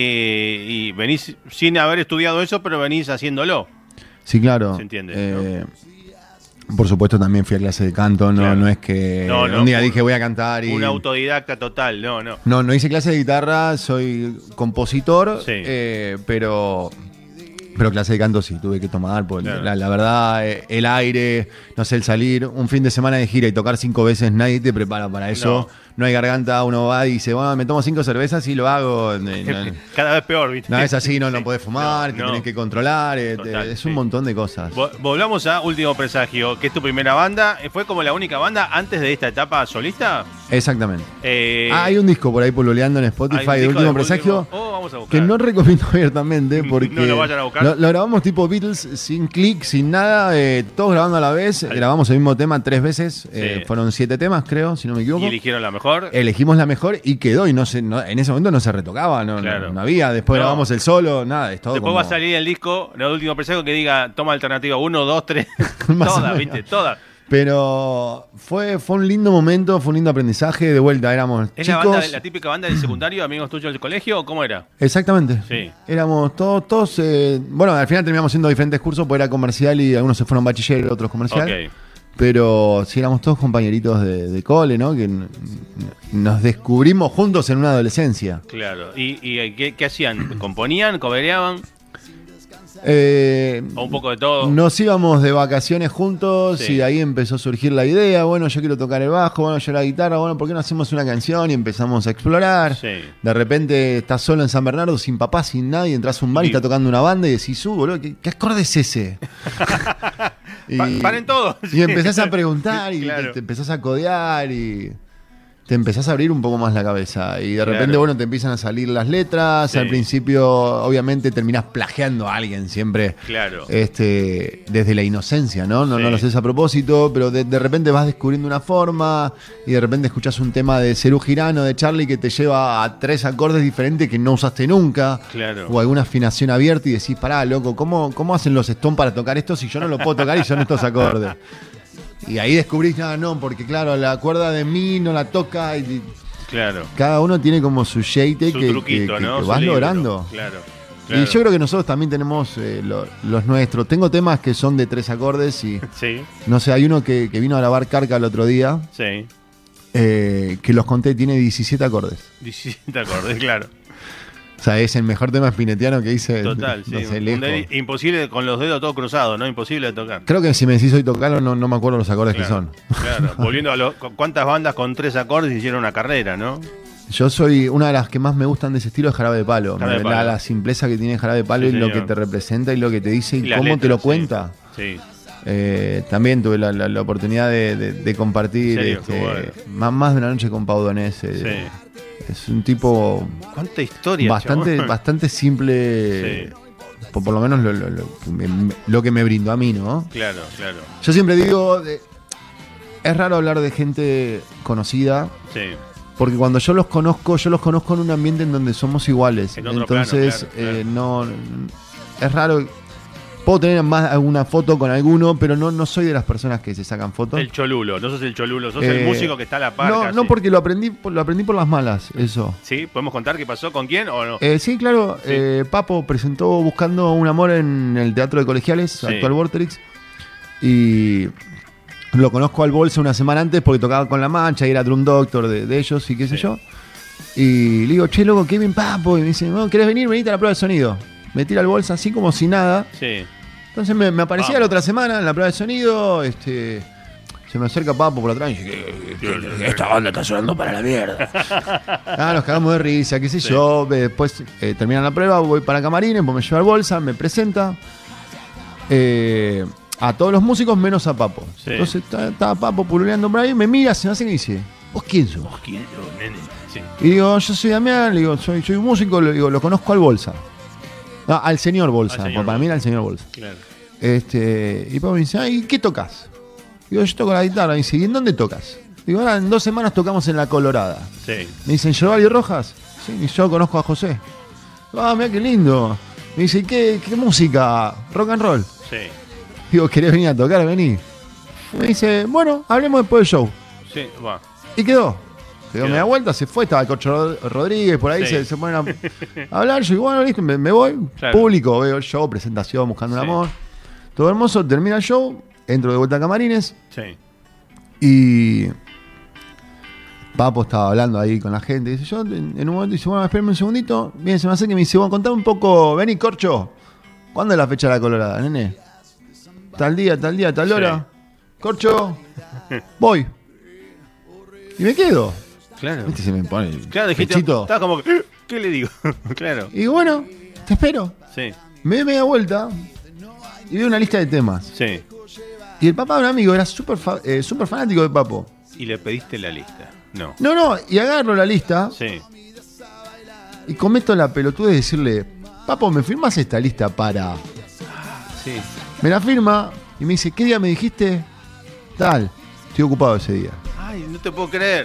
Speaker 1: y venís sin haber estudiado eso, pero venís haciéndolo.
Speaker 2: Sí, claro.
Speaker 1: ¿Se entiende?
Speaker 2: Por supuesto también fui a clase de canto, no es que un día dije voy a cantar y...
Speaker 1: Un autodidacta total, no.
Speaker 2: No hice clase de guitarra, soy compositor, pero clase de canto sí, tuve que tomar, porque la verdad, el aire, no sé, el salir un fin de semana de gira y tocar 5 veces, nadie te prepara para eso. No hay garganta, uno va y dice, bueno, me tomo 5 cervezas y lo hago.
Speaker 1: Cada vez peor, ¿viste?
Speaker 2: No, es así, no podés fumar, te tenés que controlar, es un montón de cosas.
Speaker 1: Volvamos a Último Presagio, que es tu primera banda. ¿Fue como la única banda antes de esta etapa solista?
Speaker 2: Exactamente. Hay un disco por ahí pololeando en Spotify de Último Presagio,
Speaker 1: vamos a buscar.
Speaker 2: que no recomiendo abiertamente porque
Speaker 1: no lo vayan a buscar.
Speaker 2: Lo grabamos tipo Beatles, sin clic, sin nada, todos grabando a la vez. Grabamos el mismo tema 3 veces, fueron 7 temas, creo, si no me equivoco.
Speaker 1: Y eligieron la mejor. mejor.
Speaker 2: Elegimos la mejor y quedó. Y en ese momento no se retocaba, no había. Después grabamos el solo, nada. Es todo
Speaker 1: después va a salir el disco, el último presago que diga toma alternativa 1, 2, 3. Todas, ¿viste? Todas.
Speaker 2: Pero fue un lindo momento, fue un lindo aprendizaje. De vuelta, éramos
Speaker 1: ¿Es
Speaker 2: chicos.
Speaker 1: la típica banda del secundario, amigos tuyos del colegio, o cómo era?
Speaker 2: Exactamente.
Speaker 1: Sí.
Speaker 2: Éramos todos bueno, al final terminamos haciendo diferentes cursos, porque era comercial y algunos se fueron bachiller, otros comercial.
Speaker 1: Okay.
Speaker 2: Pero sí, éramos todos compañeritos de cole, ¿no? Que nos descubrimos juntos en una adolescencia.
Speaker 1: Claro. ¿Y qué hacían? ¿Componían? ¿Cobereaban? O un poco de todo.
Speaker 2: Nos íbamos de vacaciones juntos,
Speaker 1: sí.
Speaker 2: Y de ahí empezó a surgir la idea. Bueno, yo quiero tocar el bajo, bueno, yo la guitarra. Bueno, ¿por qué no hacemos una canción? Y empezamos a explorar.
Speaker 1: Sí.
Speaker 2: De repente estás solo en San Bernardo, sin papá, sin nadie. Entras a un bar y está tocando una banda y decís, boludo, ¿qué acorde es ese?
Speaker 1: Paren todos.
Speaker 2: Y empezás a preguntar y
Speaker 1: claro.
Speaker 2: te empezás a codear y te empezás a abrir un poco más la cabeza. Y de repente, bueno, te empiezan a salir las letras. Sí. Al principio, obviamente, terminás plagiando a alguien siempre.
Speaker 1: Claro.
Speaker 2: Desde la inocencia, ¿no? No lo haces a propósito, pero de repente vas descubriendo una forma y de repente escuchás un tema de Serú Girano, de Charlie, que te lleva a 3 acordes diferentes que no usaste nunca.
Speaker 1: Claro.
Speaker 2: O alguna afinación abierta y decís, pará, loco, ¿cómo hacen los Stones para tocar esto si yo no lo puedo tocar y son estos acordes? Y ahí descubrís, porque claro, la cuerda de mi no la toca. Y
Speaker 1: claro.
Speaker 2: Cada uno tiene como su jeite que vas logrando.
Speaker 1: Claro.
Speaker 2: Y yo creo que nosotros también tenemos los nuestros. Tengo temas que son de 3 acordes y
Speaker 1: sí.
Speaker 2: No sé, hay uno que vino a grabar Carca el otro día.
Speaker 1: Sí.
Speaker 2: Que los conté, tiene 17 acordes.
Speaker 1: 17 acordes, claro.
Speaker 2: O sea, es el mejor tema spinettiano que hice.
Speaker 1: Total, sí. Imposible con los dedos todos cruzados, ¿no? Imposible de tocar.
Speaker 2: Creo que si me decís hoy tocarlo, no me acuerdo los acordes que son.
Speaker 1: Claro, volviendo a cuántas bandas con 3 acordes hicieron una carrera, ¿no?
Speaker 2: Yo soy una de las que más me gustan de ese estilo, es Jarabe de Palo. La simpleza que tiene Jarabe de Palo, sí, y lo que te representa y lo que te dice y cómo te lo cuenta.
Speaker 1: Sí.
Speaker 2: También tuve la oportunidad de compartir más de una noche con Pau Donés. Sí. Es un tipo.
Speaker 1: ¿Cuánta historia?
Speaker 2: Bastante simple. Sí. Por lo menos lo que me brindó a mí, ¿no?
Speaker 1: Claro.
Speaker 2: Yo siempre digo, es raro hablar de gente conocida.
Speaker 1: Sí.
Speaker 2: Porque cuando yo los conozco en un ambiente en donde somos iguales. Entonces,
Speaker 1: claro.
Speaker 2: No. Es raro. Puedo tener más alguna foto con alguno, pero no soy de las personas que se sacan fotos.
Speaker 1: El cholulo, no sos el cholulo, sos el músico que está a la par.
Speaker 2: No, porque lo aprendí por las malas, eso.
Speaker 1: ¿Sí? ¿Podemos contar qué pasó? ¿Con quién o no?
Speaker 2: Sí, claro. Sí. Papo presentó Buscando un Amor en el Teatro de Colegiales, sí. Actual Vorterix. Y lo conozco al Bolsa una semana antes porque tocaba con La Mancha y era Drum Doctor de ellos y qué sé yo. Y le digo, che, loco, qué bien Papo. Y me dice, no, ¿querés venir? Venite a la prueba de sonido. Me tira el Bolsa así como si nada.
Speaker 1: Sí.
Speaker 2: Entonces me aparecía la otra semana en la prueba de sonido. Se me acerca Papo por atrás y dice que esta banda está sonando para la mierda. Nos cagamos de risa, qué sé yo. Después termina la prueba, voy para camarines, pues me lleva el Bolsa, me presenta a todos los músicos menos a Papo. Sí. Entonces estaba Papo pululeando por ahí, me mira, se me hace y me dice, ¿vos quién sos?
Speaker 1: ¿Vos quién sos, nene? Sí.
Speaker 2: Y digo, yo soy Damián, le digo, soy un músico, le digo, lo conozco al Bolsa. No, al señor Bolsa, para mí era el señor Bolsa.
Speaker 1: Claro.
Speaker 2: Y Pablo me dice, ¿y qué tocas? Digo, yo toco la guitarra. Me dice, ¿y en dónde tocas? Digo, ahora en 2 semanas tocamos en La Colorada.
Speaker 1: Sí.
Speaker 2: Me dicen, ¿Giovanni Rojas? Sí, y yo conozco a José. Mira qué lindo. Me dice, ¿qué música? ¿Rock and roll?
Speaker 1: Sí.
Speaker 2: Digo, ¿querés venir a tocar? Vení. Me dice, bueno, hablemos después del show.
Speaker 1: Sí, va.
Speaker 2: Y quedó. Me da vuelta, se fue, estaba el Cocho Rodríguez, por ahí se ponen a hablar. Yo digo, bueno, listo, me voy. Claro. Público, veo el show, presentación, Buscando un Amor. Todo hermoso, termina el show, entro de vuelta a camarines.
Speaker 1: Sí.
Speaker 2: Y Papo estaba hablando ahí con la gente. Dice, yo en un momento dice, bueno, espérame un segundito. Viene, se me acerca y me dice, bueno, contame un poco, vení, Corcho. ¿Cuándo es la fecha de La Colorada, nene? Tal día, tal hora. Corcho, voy. Y me quedo.
Speaker 1: Claro.
Speaker 2: ¿Viste? Se me pone el
Speaker 1: pechito. Estaba como, ¿qué le digo? Claro.
Speaker 2: Y bueno, te espero.
Speaker 1: Sí.
Speaker 2: Me doy media vuelta y veo una lista de temas.
Speaker 1: Sí.
Speaker 2: Y el papá de un amigo era súper fanático de Papo.
Speaker 1: ¿Y le pediste la lista? No.
Speaker 2: No, y agarro la lista.
Speaker 1: Sí.
Speaker 2: Y cometo la pelotuda de decirle, Papo, ¿me firmas esta lista para...?
Speaker 1: Sí.
Speaker 2: Me la firma y me dice, ¿qué día me dijiste? Tal, estoy ocupado ese día.
Speaker 1: Ay, no te puedo creer.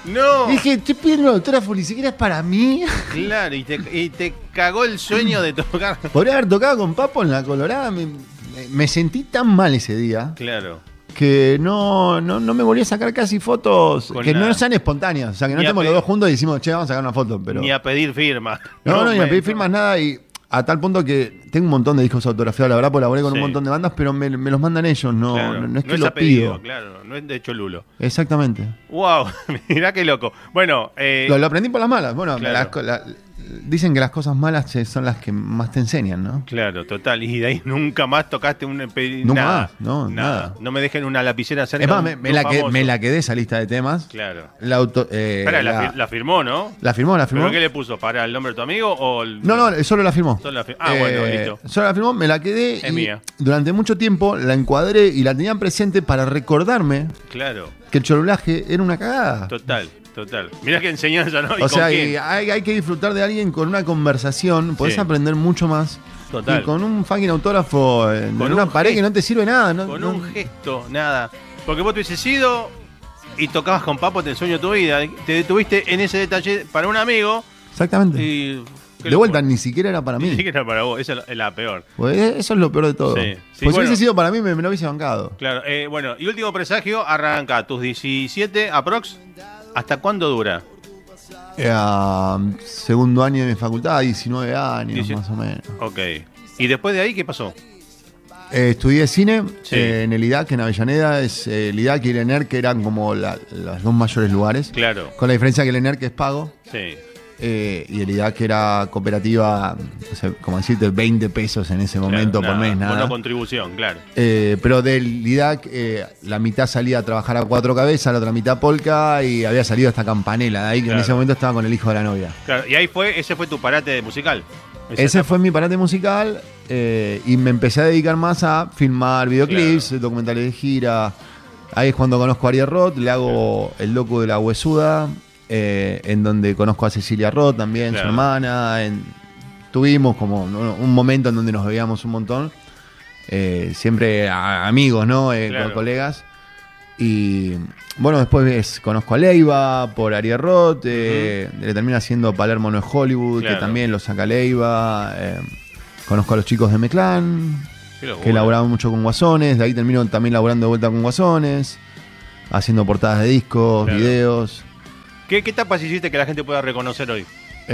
Speaker 1: No.
Speaker 2: Y dije, estoy pidiendo un autógrafo, ni siquiera es para mí.
Speaker 1: Claro, y te cagó el sueño de tocar.
Speaker 2: Podría haber tocado con Papo en la Colorada. Me sentí tan mal ese día.
Speaker 1: Claro.
Speaker 2: Que no me volví a sacar casi fotos con que no sean espontáneas. O sea, que no estemos los dos juntos y decimos, che, vamos a sacar una foto. Pero...
Speaker 1: Ni a pedir firmas.
Speaker 2: No, ni a pedir firmas, nada. Y a tal punto que tengo un montón de discos autografiados, la verdad, porque laboré con un montón de bandas, pero me los mandan ellos,
Speaker 1: claro.
Speaker 2: no es que lo pido.
Speaker 1: Claro, no es de Cholulo.
Speaker 2: Exactamente.
Speaker 1: Wow, mirá qué loco. Bueno,
Speaker 2: lo aprendí por las malas. Bueno,
Speaker 1: claro.
Speaker 2: Dicen que las cosas malas son las que más te enseñan, ¿no?
Speaker 1: Claro, total. Y de ahí nunca más tocaste nada.
Speaker 2: Más, nada.
Speaker 1: No me dejen una lapicera cerca.
Speaker 2: Es más, me la quedé esa lista de temas.
Speaker 1: Claro.
Speaker 2: Espera,
Speaker 1: la firmó, ¿no?
Speaker 2: La firmó.
Speaker 1: ¿Pero qué le puso? ¿Para el nombre de tu amigo o...?
Speaker 2: No, solo la firmó.
Speaker 1: Bueno, listo.
Speaker 2: Solo la firmó, me la quedé.
Speaker 1: Es mía.
Speaker 2: Durante mucho tiempo la encuadré y la tenía presente para recordarme que el cholulaje era una cagada.
Speaker 1: Total. Mirá qué enseñanza, ¿no?
Speaker 2: O sea, hay que disfrutar de alguien con una conversación, podés aprender mucho más.
Speaker 1: Total.
Speaker 2: Y con un fucking autógrafo en una pared que no te sirve nada, ¿no?
Speaker 1: Con un gesto, nada. Porque vos te hubieses ido y tocabas con Papo, te ensueño tu vida. Te detuviste en ese detalle para un amigo.
Speaker 2: Exactamente.
Speaker 1: Y
Speaker 2: de vuelta, ni siquiera era para mí.
Speaker 1: Ni siquiera era para vos, esa es la peor.
Speaker 2: Pues eso es lo peor de todo.
Speaker 1: Sí,
Speaker 2: pues si hubiese sido para mí, me lo hubiese bancado.
Speaker 1: Claro, bueno, y último presagio, arranca tus 17 aprox. ¿Hasta cuándo dura?
Speaker 2: Segundo año de mi facultad, 19 años más o menos.
Speaker 1: Ok. ¿Y después de ahí qué pasó?
Speaker 2: Estudié cine en el IDAC, en Avellaneda. Es el IDAC y el ENERC, que eran como los dos mayores lugares.
Speaker 1: Claro.
Speaker 2: Con la diferencia que el ENERC es pago.
Speaker 1: Sí.
Speaker 2: Y el IDAC era cooperativa, o sea, como decirte, 20 pesos en ese momento por mes, nada.
Speaker 1: Una contribución, claro.
Speaker 2: Pero del IDAC, la mitad salía a trabajar a 4 cabezas, la otra mitad polka, y había salido hasta Campanella. De ahí que en ese momento estaba con el hijo de la novia.
Speaker 1: Claro, y ahí ese fue tu parate musical.
Speaker 2: Ese fue mi parate musical, y me empecé a dedicar más a filmar videoclips, documentales de gira. Ahí es cuando conozco a Ariel Roth, le hago El loco de la huesuda. En donde conozco a Cecilia Roth también, su hermana. Tuvimos como un momento en donde nos veíamos un montón. Siempre amigos, ¿no? Con colegas. Y bueno, después conozco a Leiva por Ariel Roth. Le termina haciendo Palermo no es Hollywood, que también lo saca Leiva. Conozco a los chicos de Meclán, que laboraban mucho con Guasones. De ahí termino también laborando de vuelta con Guasones, haciendo portadas de discos, videos.
Speaker 1: ¿Qué etapas hiciste que la gente pueda reconocer hoy?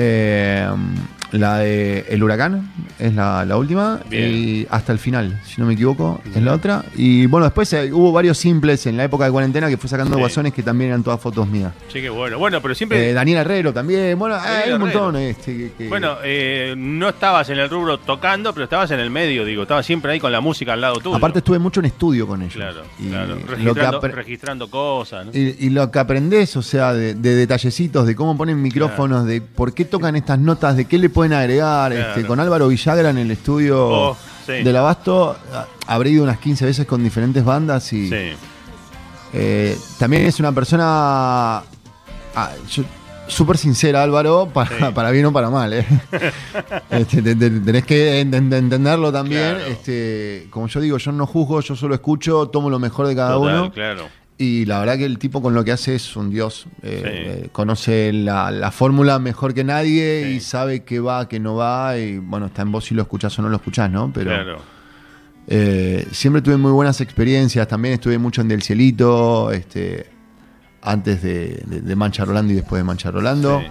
Speaker 2: La de El Huracán es la última. Y hasta el final, si no me equivoco, es la otra. Y bueno, después hubo varios simples en la época de cuarentena que fue sacando Guasones, que también eran todas fotos mías.
Speaker 1: Sí, qué bueno. Bueno, pero siempre...
Speaker 2: Daniel Herrero también. Bueno, hay un montón.
Speaker 1: Bueno, no estabas en el rubro tocando, pero estabas en el medio, digo. Estabas siempre ahí con la música al lado tuyo.
Speaker 2: Aparte estuve mucho en estudio con ellos.
Speaker 1: Claro. Registrando cosas, ¿no?
Speaker 2: Y lo que aprendés, o sea, de detallecitos, de cómo ponen micrófonos, de por qué tocan estas notas, de qué le pueden agregar. Con Álvaro Villagra en el estudio del Abasto habré ido unas 15 veces con diferentes bandas y también es una persona súper sincera, Álvaro, para bien o para mal. Tenés que entenderlo también. Claro. Como yo digo, yo no juzgo, yo solo escucho, tomo lo mejor de cada uno.
Speaker 1: Claro.
Speaker 2: Y la verdad que el tipo con lo que hace es un dios. Conoce la fórmula mejor que nadie y sabe qué va, qué no va. Y bueno, está en vos si lo escuchás o no lo escuchás, ¿no? Pero siempre tuve muy buenas experiencias. También estuve mucho en Del Cielito, antes de Mancha Rolando y después de Mancha Rolando.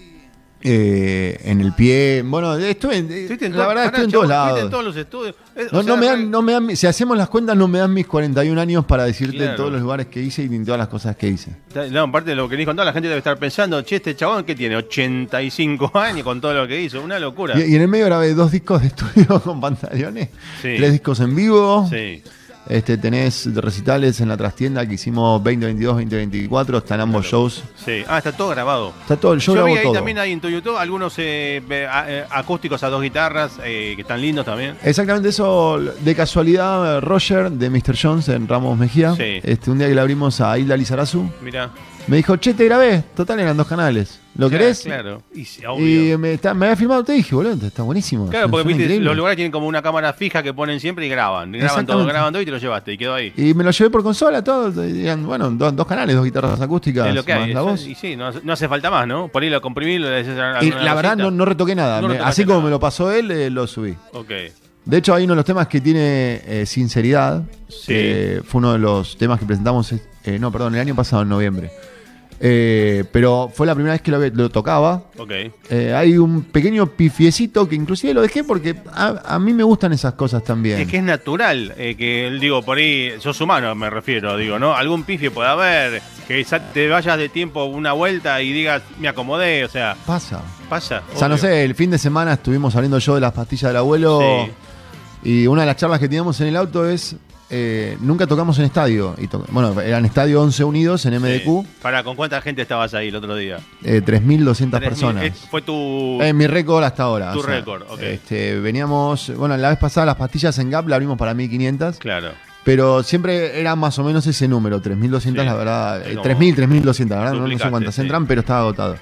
Speaker 2: En El Pie. Bueno, estuve en todos lados.
Speaker 1: En todos los estudios.
Speaker 2: No me dan, si hacemos las cuentas, no me dan mis 41 años para decirte en todos los lugares que hice y en todas las cosas que hice.
Speaker 1: No, aparte de lo que les contaba, la gente debe estar pensando, che, este chabón que tiene 85 años con todo lo que hizo, una locura.
Speaker 2: Y en el medio grabé 2 discos de estudio con pantalones, 3 discos en vivo.
Speaker 1: Sí.
Speaker 2: Tenés recitales en la trastienda que hicimos 2022, 2024, están ambos shows.
Speaker 1: Sí, está todo grabado.
Speaker 2: Está todo, el show
Speaker 1: Yo vi
Speaker 2: ahí
Speaker 1: ahí
Speaker 2: todo.
Speaker 1: También hay en tu YouTube algunos acústicos a 2 guitarras que están lindos también.
Speaker 2: Exactamente eso, de casualidad, Roger de Mr. Jones en Ramos Mejía, un día que le abrimos a Hilda Lizarazu,
Speaker 1: mirá,
Speaker 2: me dijo, che, te grabé, total eran 2 canales. ¿Lo querés?
Speaker 1: Claro.
Speaker 2: Y me había filmado, te dije, boludo, está buenísimo.
Speaker 1: Claro, porque viste, los lugares tienen como una cámara fija que ponen siempre y graban todo y te lo llevaste y quedó ahí.
Speaker 2: Y me lo llevé por consola, todo. Bueno, dos canales, 2 guitarras acústicas.
Speaker 1: Es lo que hay.
Speaker 2: La voz.
Speaker 1: Y sí, no hace falta más, ¿no? Por ahí lo comprimí, lo decís.
Speaker 2: Y la verdad no retoqué nada. Así como me lo pasó él, lo subí.
Speaker 1: Ok.
Speaker 2: De hecho, hay uno de los temas que tiene Sinceridad.
Speaker 1: Sí.
Speaker 2: Fue uno de los temas que presentamos, el año pasado, en noviembre. Pero fue la primera vez que lo tocaba.
Speaker 1: Okay.
Speaker 2: Hay un pequeño pifiecito que inclusive lo dejé porque a mí me gustan esas cosas también.
Speaker 1: Es que es natural, que digo, por ahí sos humano, me refiero, digo, ¿no? Algún pifie puede haber, que te vayas de tiempo una vuelta y digas, me acomodé, o sea.
Speaker 2: Pasa.
Speaker 1: O sea,
Speaker 2: no sé, el fin de semana estuvimos hablando yo de las pastillas del abuelo. Sí. Y una de las charlas que teníamos en el auto es... nunca tocamos en estadio. Eran Estadio 11 Unidos en MDQ.
Speaker 1: Sí. ¿Con cuánta gente estabas ahí el otro día?
Speaker 2: 3.200 personas.
Speaker 1: Fue tu...
Speaker 2: mi récord hasta ahora.
Speaker 1: Tu récord, ok.
Speaker 2: Veníamos... la vez pasada las pastillas en Gap la abrimos para 1.500.
Speaker 1: Claro.
Speaker 2: Pero siempre era más o menos ese número. 3.200, sí, la verdad. 3.200, la verdad. No sé cuántas entran, pero estaba agotado.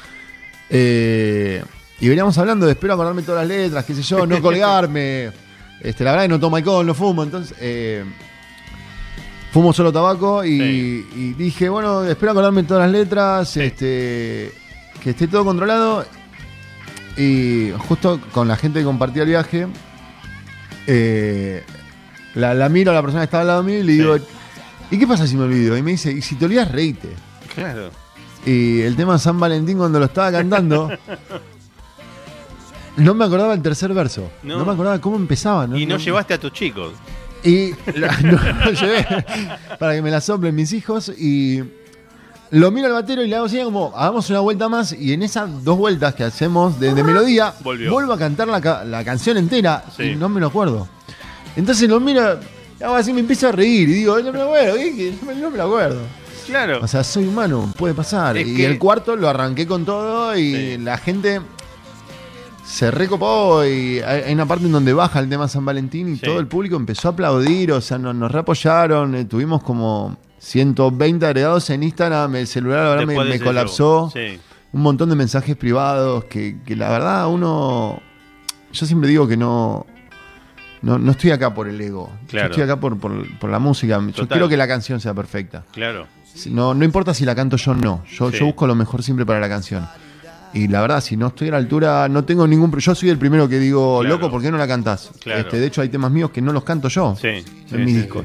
Speaker 2: Y veníamos hablando de espero acordarme todas las letras, qué sé yo, no colgarme... la verdad es que no tomo alcohol, no fumo, entonces fumo solo tabaco y dije, bueno, espero acordarme todas las letras, que esté todo controlado. Y justo con la gente que compartía el viaje, la miro a la persona que estaba al lado mío y le digo, ¿y qué pasa si me olvido? Y me dice, y si te olvidas, reíte.
Speaker 1: Claro.
Speaker 2: Y el tema San Valentín, cuando lo estaba cantando... No me acordaba el tercer verso. No me acordaba cómo empezaba.
Speaker 1: Y no llevaste a tus chicos.
Speaker 2: Y no llevé para que me la soplen mis hijos. Y lo miro al batero y le hago así como, hagamos una vuelta más. Y en esas 2 vueltas que hacemos de melodía, vuelvo a cantar la canción entera. Sí. Y no me lo acuerdo. Entonces lo miro, hago así, me empiezo a reír. Y digo, no me lo acuerdo. No me lo acuerdo.
Speaker 1: Claro.
Speaker 2: O sea, soy humano, puede pasar. Y el cuarto lo arranqué con todo y la gente... Se recopó y hay una parte en donde baja el tema San Valentín y todo el público empezó a aplaudir, o sea, nos reapoyaron, tuvimos como 120 agregados en Instagram, el celular la verdad me colapsó, un montón de mensajes privados que la verdad yo siempre digo que no estoy acá por el ego, yo estoy acá por la música. Total. Yo quiero que la canción sea perfecta.
Speaker 1: Claro.
Speaker 2: No importa si la canto yo o no, yo busco lo mejor siempre para la canción. Y la verdad, si no estoy a la altura, no tengo ningún... Yo soy el primero que digo, loco, ¿por qué no la cantás?
Speaker 1: Claro.
Speaker 2: De hecho, hay temas míos que no los canto yo en mis discos.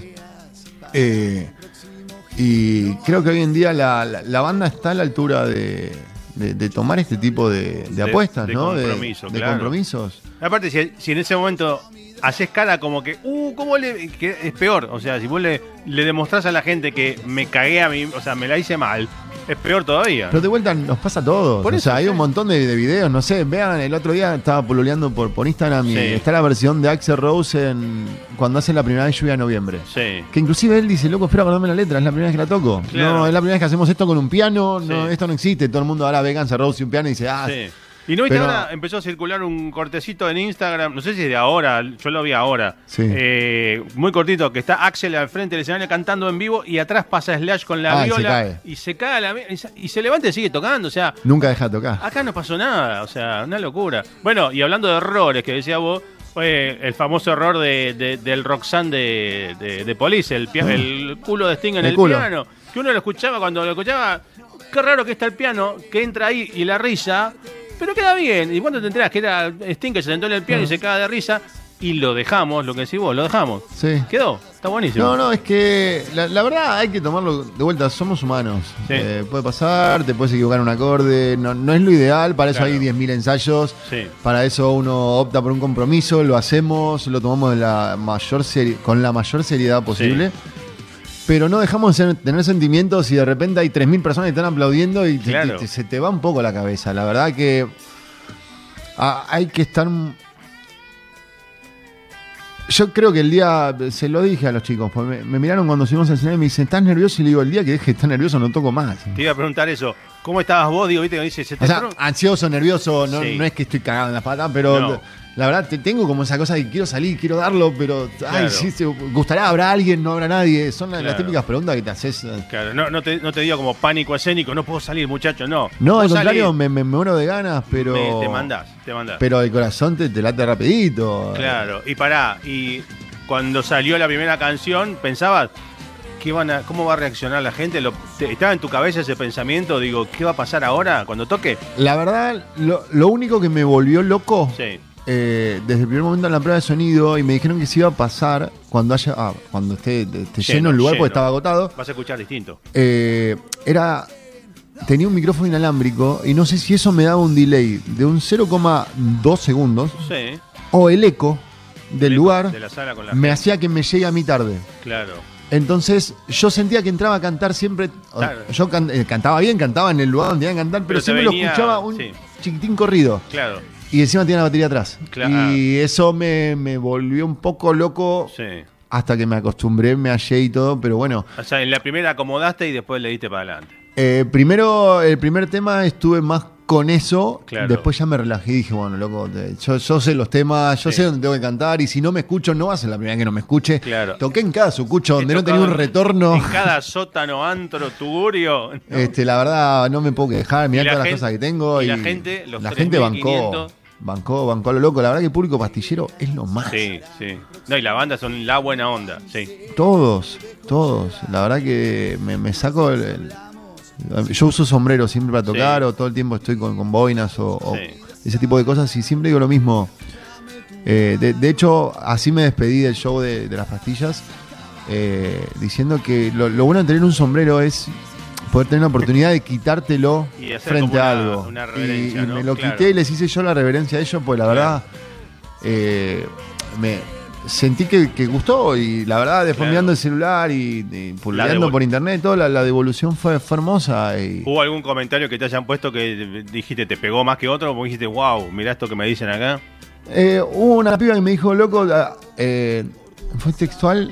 Speaker 2: Y creo que hoy en día la banda está a la altura de tomar este tipo de apuestas, ¿no?
Speaker 1: Compromiso,
Speaker 2: de compromisos.
Speaker 1: Aparte, si en ese momento haces cara como que, que es peor. O sea, si vos le demostrás a la gente que me cagué a mí, o sea, me la hice mal, es peor todavía.
Speaker 2: Pero de vuelta nos pasa a todos. O sea, hay un montón de videos, no sé, vean, el otro día estaba pololeando por Instagram y está la versión de Axl Rose cuando hace la primera vez Lluvia de Noviembre. Sí. Que inclusive él dice, loco, espera acordarme la letra, es la primera vez que la toco. Claro. No, es la primera vez que hacemos esto con un piano, esto no existe. Todo el mundo ahora ve Axl Rose y un piano y dice,
Speaker 1: Y no viste ahora, empezó a circular un cortecito en Instagram, no sé si es de ahora, yo lo vi ahora, muy cortito, que está Axel al frente del escenario cantando en vivo y atrás pasa Slash con la viola y se cae y se levanta y sigue tocando, o sea...
Speaker 2: Nunca deja de tocar.
Speaker 1: Acá no pasó nada, o sea, una locura. Bueno, y hablando de errores que decía vos, el famoso error del Roxanne de Police, el culo de Sting en el piano, que uno lo escuchaba, cuando lo escuchaba, qué raro que está el piano, que entra ahí y la risa... Pero queda bien. ¿Y cuando te enterás que era Sting que se sentó en el piano y se caga de risa? Y lo dejamos, lo que decís vos, lo dejamos. Sí. Quedó, está buenísimo.
Speaker 2: No, es que la verdad hay que tomarlo de vuelta, somos humanos. Sí. Puede pasar, te puedes equivocar un acorde, no es lo ideal, para eso hay 10.000 ensayos. Sí. Para eso uno opta por un compromiso, lo hacemos, lo tomamos con la mayor seriedad posible. Sí. Pero no dejamos de tener sentimientos y de repente hay 3.000 personas que están aplaudiendo y se te va un poco la cabeza. La verdad que hay que estar... Yo creo que el día, se lo dije a los chicos, pues me miraron cuando subimos al escenario y me dicen, ¿estás nervioso? Y le digo, el día que deje de estar nervioso no toco más.
Speaker 1: Te iba a preguntar eso. ¿Cómo estabas vos? Digo, viste que dice,
Speaker 2: ansioso, nervioso, no es que estoy cagado en las patas, pero La verdad, tengo como esa cosa de que quiero salir, quiero darlo, pero
Speaker 1: Claro.
Speaker 2: sí, gustaría, ¿habrá alguien? ¿No habrá nadie? Son las
Speaker 1: Claro.
Speaker 2: típicas preguntas que te haces.
Speaker 1: Claro, no te digo como pánico escénico, no puedo salir, muchacho, no.
Speaker 2: No, al
Speaker 1: Vos
Speaker 2: contrario,
Speaker 1: salís,
Speaker 2: me muero de ganas, pero.
Speaker 1: te mandás.
Speaker 2: Pero el corazón te late rapidito.
Speaker 1: Claro, y cuando salió la primera canción, pensabas, ¿cómo va a reaccionar la gente? ¿Estaba en tu cabeza ese pensamiento? Digo, ¿qué va a pasar ahora cuando toque?
Speaker 2: La verdad, lo único que me volvió loco.
Speaker 1: Sí.
Speaker 2: Desde el primer momento en la prueba de sonido y me dijeron que se iba a pasar cuando esté lleno el lugar porque estaba agotado.
Speaker 1: Vas a escuchar distinto.
Speaker 2: Tenía un micrófono inalámbrico y no sé si eso me daba un delay de un 0,2 segundos
Speaker 1: Sí.
Speaker 2: o el eco del lugar
Speaker 1: De la sala con la
Speaker 2: me
Speaker 1: gente.
Speaker 2: hacía que me llegue a mi tarde.
Speaker 1: Claro.
Speaker 2: Entonces yo sentía que entraba a cantar siempre.
Speaker 1: Claro.
Speaker 2: Yo cantaba bien, cantaba en el lugar donde tenía que cantar, pero
Speaker 1: te
Speaker 2: siempre
Speaker 1: venía-
Speaker 2: lo escuchaba un
Speaker 1: sí.
Speaker 2: chiquitín corrido.
Speaker 1: Claro.
Speaker 2: Y encima tenía la batería atrás.
Speaker 1: Claro.
Speaker 2: Y eso me volvió un poco loco
Speaker 1: Sí.
Speaker 2: hasta que me acostumbré, me hallé y todo. Pero bueno,
Speaker 1: O sea, en la primera acomodaste y después le diste para adelante.
Speaker 2: primero, el primer tema estuve más con eso.
Speaker 1: Claro.
Speaker 2: Después ya me relajé y dije, bueno, loco, yo sé los temas, yo
Speaker 1: Sí.
Speaker 2: sé dónde tengo que cantar. Y si no me escucho, no va a ser la primera vez que no me escuche.
Speaker 1: Claro.
Speaker 2: Toqué en cada sucucho donde
Speaker 1: He
Speaker 2: no tenía un
Speaker 1: tocado
Speaker 2: retorno.
Speaker 1: En cada sótano, antro, tugurio. ¿no?
Speaker 2: La verdad, no me puedo quejar. Mirá
Speaker 1: Y la
Speaker 2: todas las
Speaker 1: gente-
Speaker 2: cosas que tengo.
Speaker 1: y la gente, los
Speaker 2: la gente
Speaker 1: 3.500.
Speaker 2: bancó a lo loco. La verdad que el público pastillero es lo más.
Speaker 1: Sí, sí. No, y la banda son la buena onda, sí.
Speaker 2: Todos. La verdad que me saco yo uso sombrero siempre para tocar,
Speaker 1: Sí.
Speaker 2: o todo el tiempo estoy con boinas o
Speaker 1: Sí.
Speaker 2: ese tipo de cosas, y siempre digo lo mismo. De hecho, así me despedí del show de las pastillas, diciendo que lo bueno de tener un sombrero es poder tener la oportunidad de quitártelo
Speaker 1: Y hacer
Speaker 2: frente
Speaker 1: como
Speaker 2: a algo.
Speaker 1: una reverencia,
Speaker 2: y
Speaker 1: ¿no?
Speaker 2: me lo
Speaker 1: Claro.
Speaker 2: quité y les hice yo la reverencia a ellos, pues la verdad me sentí que gustó, y la verdad después
Speaker 1: Claro.
Speaker 2: mirando el celular y pululando por internet, toda la devolución fue hermosa.
Speaker 1: ¿Hubo algún comentario que te hayan puesto que dijiste te pegó más que otro? O dijiste, wow, mirá esto que me dicen acá.
Speaker 2: Hubo una piba que me dijo, loco, fue textual,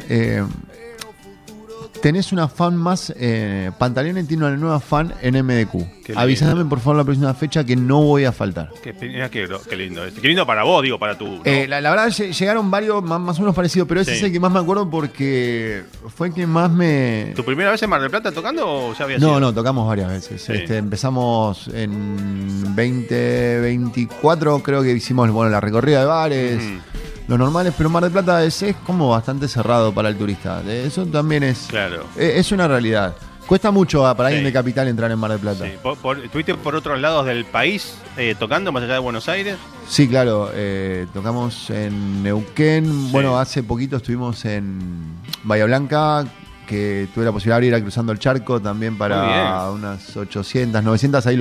Speaker 2: tenés una fan más, Pantaleone tiene una nueva fan en MDQ.
Speaker 1: Qué lindo.
Speaker 2: Avísame por favor la próxima fecha que no voy a faltar.
Speaker 1: Qué lindo. Qué lindo para vos, digo, para tú. ¿no?
Speaker 2: La verdad llegaron varios más o menos parecidos, pero ese
Speaker 1: Sí.
Speaker 2: es el que más me acuerdo porque fue el que más me...
Speaker 1: ¿Tu primera vez en Mar del Plata tocando o ya había sido?
Speaker 2: No, tocamos varias veces.
Speaker 1: Sí.
Speaker 2: Empezamos en 2024, creo que hicimos la recorrida de bares,
Speaker 1: Ujú.
Speaker 2: los normales, pero Mar del Plata es como bastante cerrado para el turista. Eso también es,
Speaker 1: Claro.
Speaker 2: es una realidad. Cuesta mucho para alguien
Speaker 1: Sí.
Speaker 2: de capital entrar en Mar del Plata.
Speaker 1: Sí. ¿Estuviste por otros lados del país tocando, más allá de Buenos Aires?
Speaker 2: Sí, claro, tocamos en Neuquén,
Speaker 1: Sí.
Speaker 2: bueno, hace poquito estuvimos en Bahía Blanca, que tuve la posibilidad de ir cruzando el charco también
Speaker 1: Muy
Speaker 2: para
Speaker 1: bien.
Speaker 2: unas 800, 900, ahí